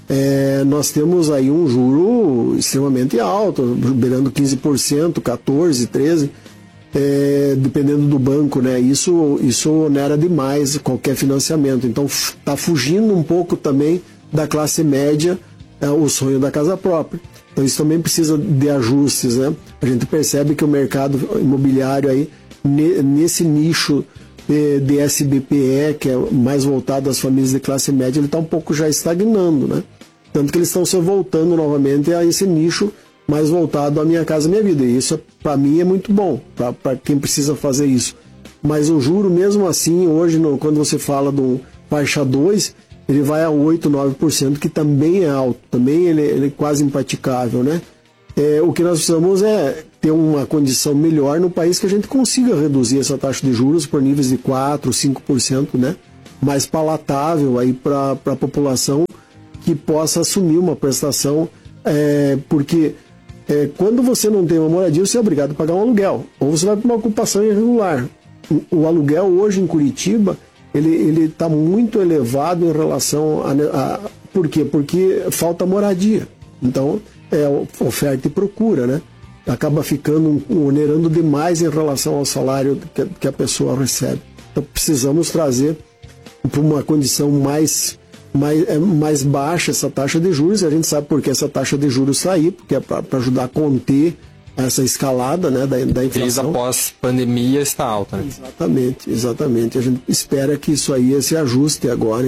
É, nós temos aí um juro extremamente alto, beirando quinze por cento, quatorze por cento, treze por cento, é, dependendo do banco, né? Isso, isso onera demais qualquer financiamento. Então está fugindo um pouco também da classe média, é, o sonho da casa própria. Então isso também precisa de ajustes, né? A gente percebe que o mercado imobiliário aí, nesse nicho de S B P E, que é mais voltado às famílias de classe média, ele está um pouco já estagnando, né? Tanto que eles estão se voltando novamente a esse nicho mais voltado à Minha Casa Minha Vida. E isso, para mim, é muito bom, para quem precisa fazer isso. Mas o juro, mesmo assim, hoje, no, quando você fala de um faixa dois, ele vai a oito, nove por cento, que também é alto, também ele, ele é quase impraticável, né? É, o que nós precisamos é ter uma condição melhor no país que a gente consiga reduzir essa taxa de juros por níveis de quatro, cinco por cento, né? Mais palatável aí para a população que possa assumir uma prestação, é, porque é, quando você não tem uma moradia, você é obrigado a pagar um aluguel, ou você vai para uma ocupação irregular. O, o aluguel hoje em Curitiba, ele está muito elevado em relação a, a... Por quê? Porque falta moradia. Então, é oferta e procura, né? Acaba ficando, onerando demais em relação ao salário que, que a pessoa recebe. Então, precisamos trazer para uma condição mais, mais, é, mais baixa essa taxa de juros. E a gente sabe por que essa taxa de juros está aí, porque é para ajudar a conter essa escalada, né, da, da inflação. Crise após pandemia está alta, né? Exatamente, exatamente. A gente espera que isso aí se ajuste agora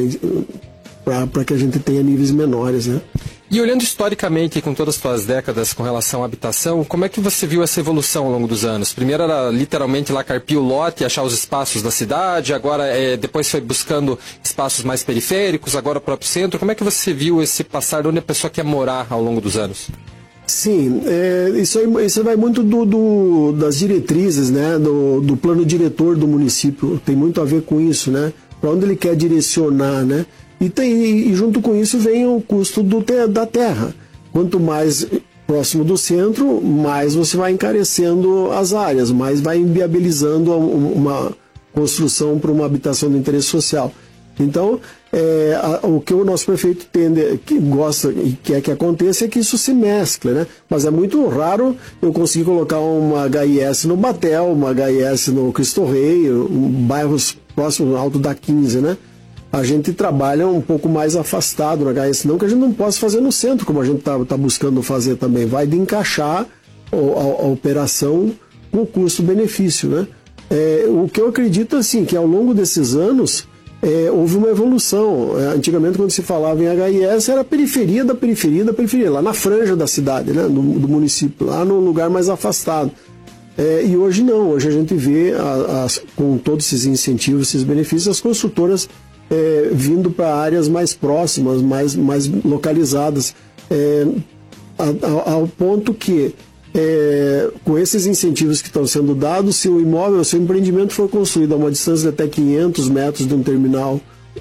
para que a gente tenha níveis menores, né? E olhando historicamente, com todas as suas décadas com relação à habitação, como é que você viu essa evolução ao longo dos anos? Primeiro era literalmente lá carpir o lote e achar os espaços da cidade, agora é, depois foi buscando espaços mais periféricos, agora o próprio centro. Como é que você viu esse passar de onde a pessoa quer morar ao longo dos anos? Sim, é, isso, aí, isso vai muito do, do, das diretrizes, né, do, do plano diretor do município, tem muito a ver com isso, né, para onde ele quer direcionar, né, e, tem, e junto com isso vem o custo do, da terra. Quanto mais próximo do centro, mais você vai encarecendo as áreas, mais vai inviabilizando uma construção para uma habitação de interesse social. Então, é, a, o que o nosso prefeito tende, que gosta e quer que aconteça é que isso se mescle, né? Mas é muito raro eu conseguir colocar uma H I S no Batel, uma H I S no Cristo Rei, um, bairros próximos, Alto da quinze, né? A gente trabalha um pouco mais afastado na H I S, não que a gente não possa fazer no centro, como a gente está tá buscando fazer também. Vai de encaixar a, a, a operação com o custo-benefício, né? É, o que eu acredito, assim, que ao longo desses anos... É, houve uma evolução. É, antigamente, quando se falava em H I S, era a periferia da periferia da periferia, lá na franja da cidade, né, do, do município, lá no lugar mais afastado. É, e hoje não, hoje a gente vê, a, a, com todos esses incentivos, esses benefícios, as construtoras é, vindo para áreas mais próximas, mais, mais localizadas, é, a, a, ao ponto que, É, com esses incentivos que estão sendo dados, se o imóvel, se o empreendimento for construído a uma distância de até quinhentos metros de um terminal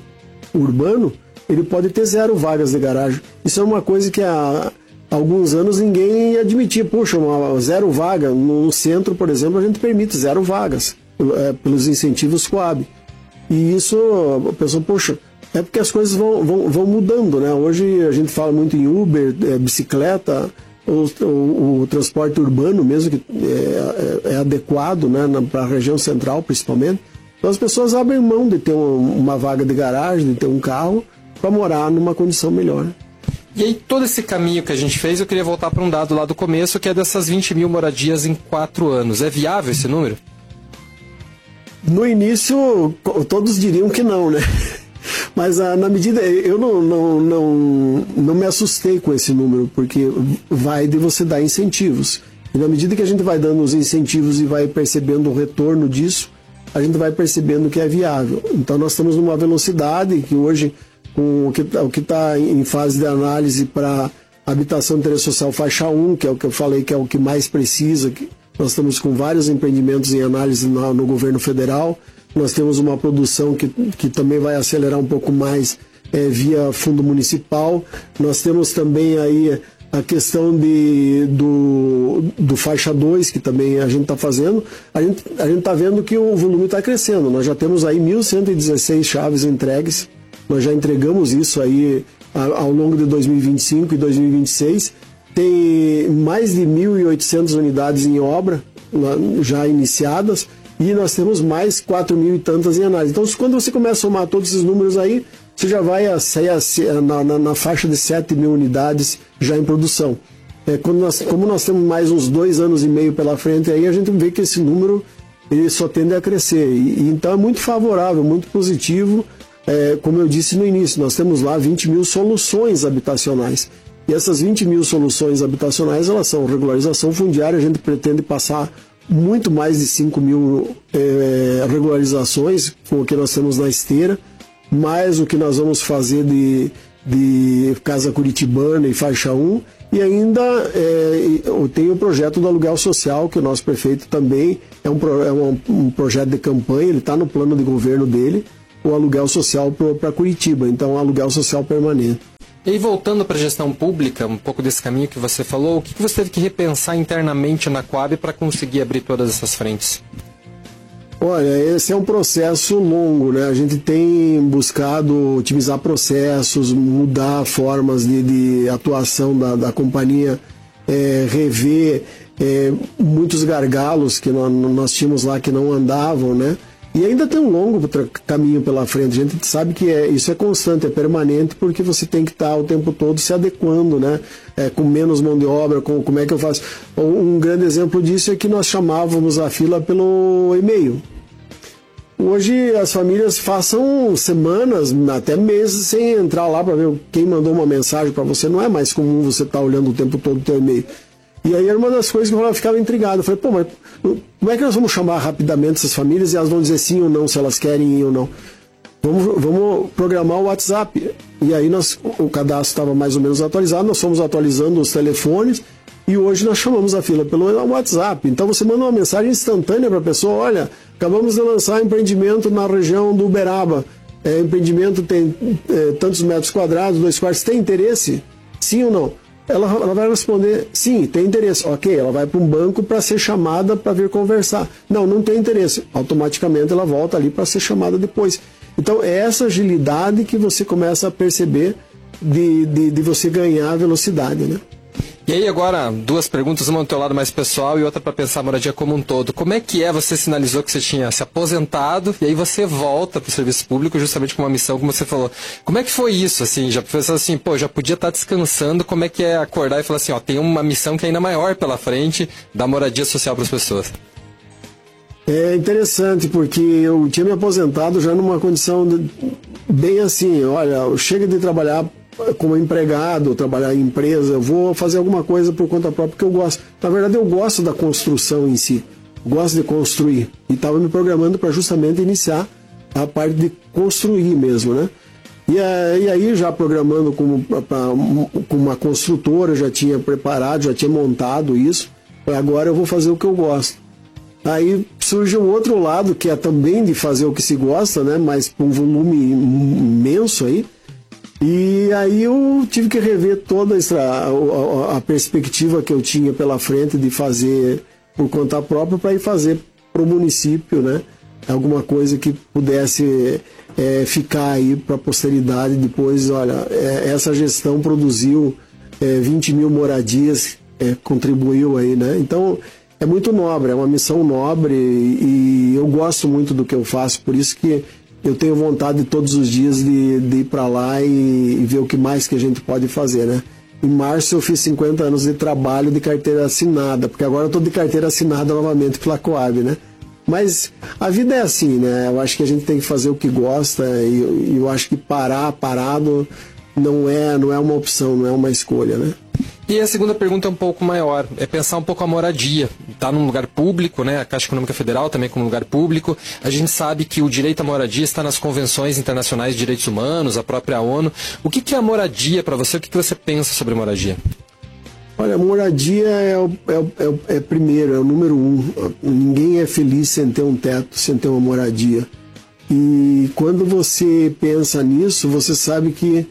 urbano, ele pode ter zero vagas de garagem. Isso é uma coisa que há alguns anos ninguém admitia. Puxa, uma zero vaga, no centro, por exemplo, a gente permite zero vagas é, pelos incentivos Coab. E isso, a pessoa, poxa, é porque as coisas vão, vão, vão mudando, né? Hoje a gente fala muito em Uber, é, bicicleta. O, o, o transporte urbano mesmo, que é, é, é adequado, né, para a região central principalmente. Então as pessoas abrem mão de ter uma, uma vaga de garagem, de ter um carro, para morar numa condição melhor. E aí todo esse caminho que a gente fez, eu queria voltar para um dado lá do começo, que é dessas vinte mil moradias em quatro anos. É viável esse número? No início, todos diriam que não, né? Mas ah, na medida, eu não, não, não, não me assustei com esse número, porque vai de você dar incentivos. E na medida que a gente vai dando os incentivos e vai percebendo o retorno disso, a gente vai percebendo que é viável. Então nós estamos numa velocidade que hoje, com o que está em fase de análise para habitação de interesse social faixa um, que é o que eu falei que é o que mais precisa, que nós estamos com vários empreendimentos em análise no, no governo federal. Nós temos uma produção que, que também vai acelerar um pouco mais é, via fundo municipal. Nós temos também aí a questão de, do, do faixa dois, que também a gente está fazendo. A gente a gente está vendo que o volume está crescendo. Nós já temos aí mil cento e dezesseis chaves entregues. Nós já entregamos isso aí ao longo de dois mil e vinte e cinco e dois mil e vinte e seis. Tem mais de mil e oitocentas unidades em obra já iniciadas. E nós temos mais quatro mil e tantas em análise. Então, quando você começa a somar todos esses números aí, você já vai a, a, na, na, na faixa de sete mil unidades já em produção. É, quando nós, como nós temos mais uns dois anos e meio pela frente, aí a gente vê que esse número ele só tende a crescer. E, e então é muito favorável, muito positivo. É, como eu disse no início, nós temos lá vinte mil soluções habitacionais. E essas vinte mil soluções habitacionais, elas são regularização fundiária. A gente pretende passar muito mais de cinco mil é, regularizações com o que nós temos na esteira, mais o que nós vamos fazer de, de Casa Curitibana e Faixa um. E ainda é, tem o projeto do aluguel social, que o nosso prefeito também é um, é um, um projeto de campanha, ele está no plano de governo dele, o aluguel social para Curitiba, então aluguel social permanente. E aí, voltando para a gestão pública, um pouco desse caminho que você falou, o que, que você teve que repensar internamente na Coab para conseguir abrir todas essas frentes? Olha, esse é um processo longo, né? A gente tem buscado otimizar processos, mudar formas de, de atuação da, da companhia, é, rever é, muitos gargalos que nós, nós tínhamos lá que não andavam, né? E ainda tem um longo caminho pela frente. A gente sabe que é, isso é constante, é permanente, porque você tem que estar o tempo todo se adequando, né? É, com menos mão de obra, com, como é que eu faço? Um grande exemplo disso é que nós chamávamos a fila pelo e-mail. Hoje as famílias passam semanas, até meses, sem entrar lá para ver quem mandou uma mensagem para você. Não é mais comum você estar olhando o tempo todo o teu e-mail. E aí era uma das coisas que eu ficava intrigado. Eu falei, pô, mas como é que nós vamos chamar rapidamente essas famílias e elas vão dizer sim ou não, se elas querem ir ou não? Vamos, vamos programar o WhatsApp. E aí nós, o cadastro estava mais ou menos atualizado, nós fomos atualizando os telefones e hoje nós chamamos a fila pelo WhatsApp. Então você manda uma mensagem instantânea para a pessoa, olha, acabamos de lançar empreendimento na região do Uberaba. É, empreendimento tem é, tantos metros quadrados, dois quartos, tem interesse? Sim ou não? Ela, ela vai responder, sim, tem interesse. Ok, ela vai para um banco para ser chamada para vir conversar. Não, não tem interesse. Automaticamente ela volta ali para ser chamada depois. Então é essa agilidade que você começa a perceber de, de, de você ganhar velocidade, né? E aí agora, duas perguntas, uma do teu lado mais pessoal e outra para pensar a moradia como um todo. Como é que é, você sinalizou que você tinha se aposentado e aí você volta para o serviço público justamente com uma missão, como você falou. Como é que foi isso, assim? Já pensou assim, pô, já podia estar descansando, como é que é acordar e falar assim, ó, tem uma missão que é ainda maior pela frente da moradia social para as pessoas? É interessante, porque eu tinha me aposentado já numa condição de, bem assim, olha, chega de trabalhar como empregado, trabalhar em empresa, eu vou fazer alguma coisa por conta própria que eu gosto. Na verdade, eu gosto da construção em si, gosto de construir. E estava me programando para justamente iniciar a parte de construir mesmo, né? E, e aí, já programando com, pra, com uma construtora, já tinha preparado, já tinha montado isso. Agora eu vou fazer o que eu gosto. Aí surge o outro lado, que é também de fazer o que se gosta, né? Mas com um volume imenso aí. E aí eu tive que rever toda essa, a, a perspectiva que eu tinha pela frente de fazer por conta própria para ir fazer para o município, né? Alguma coisa que pudesse é, ficar aí para a posteridade. Depois, olha, é, essa gestão produziu é, vinte mil moradias, é, contribuiu aí, né? Então é muito nobre, é uma missão nobre e, e eu gosto muito do que eu faço, por isso que eu tenho vontade todos os dias de, de ir para lá e, e ver o que mais que a gente pode fazer, né? Em março eu fiz cinquenta anos de trabalho de carteira assinada, porque agora eu estou de carteira assinada novamente pela Coab, né? Mas a vida é assim, né? Eu acho que a gente tem que fazer o que gosta e eu acho que parar parado não é, não é uma opção, não é uma escolha, né? E a segunda pergunta é um pouco maior, é pensar um pouco a moradia. Está num lugar público, né? A Caixa Econômica Federal também como lugar público. A gente sabe que o direito à moradia está nas convenções internacionais de direitos humanos, a própria ONU. O que, que é a moradia para você? O que, que você pensa sobre moradia? Olha, moradia é, o, é, é, é primeiro, é o número um. Ninguém é feliz sem ter um teto, sem ter uma moradia. E quando você pensa nisso, você sabe que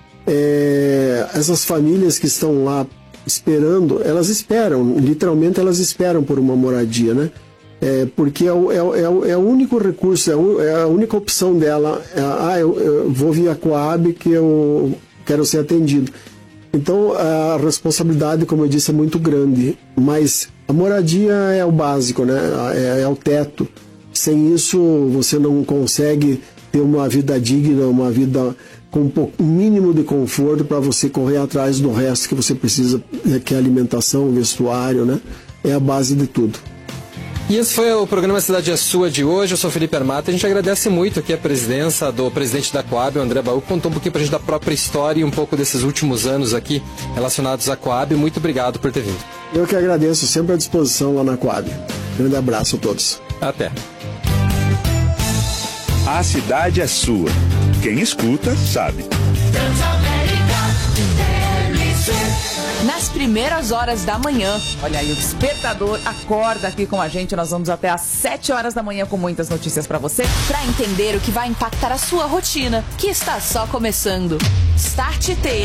É, essas famílias que estão lá esperando, elas esperam, literalmente elas esperam por uma moradia, né? É, porque é o, é, é, é o único recurso, é, o, é a única opção dela. É, ah, eu, eu vou via Coab que eu quero ser atendido. Então a responsabilidade, como eu disse, é muito grande, mas a moradia é o básico, né? É, é o teto. Sem isso você não consegue ter uma vida digna, uma vida com um, pouco, um mínimo de conforto para você correr atrás do resto que você precisa, que é alimentação, vestuário, né? É a base de tudo. E esse foi o programa Cidade é Sua de hoje. Eu sou Felipe Armata. A gente agradece muito aqui a presença do presidente da Coab, o André Baú, que contou um pouquinho pra gente da própria história e um pouco desses últimos anos aqui relacionados à Coab. Muito obrigado por ter vindo. Eu que agradeço, sempre à disposição lá na Coab. Grande abraço a todos. Até. A cidade é sua. Quem escuta, sabe. Nas primeiras horas da manhã, olha aí, o despertador acorda aqui com a gente. Nós vamos até às sete horas da manhã com muitas notícias para você, para entender o que vai impactar a sua rotina, que está só começando. Start T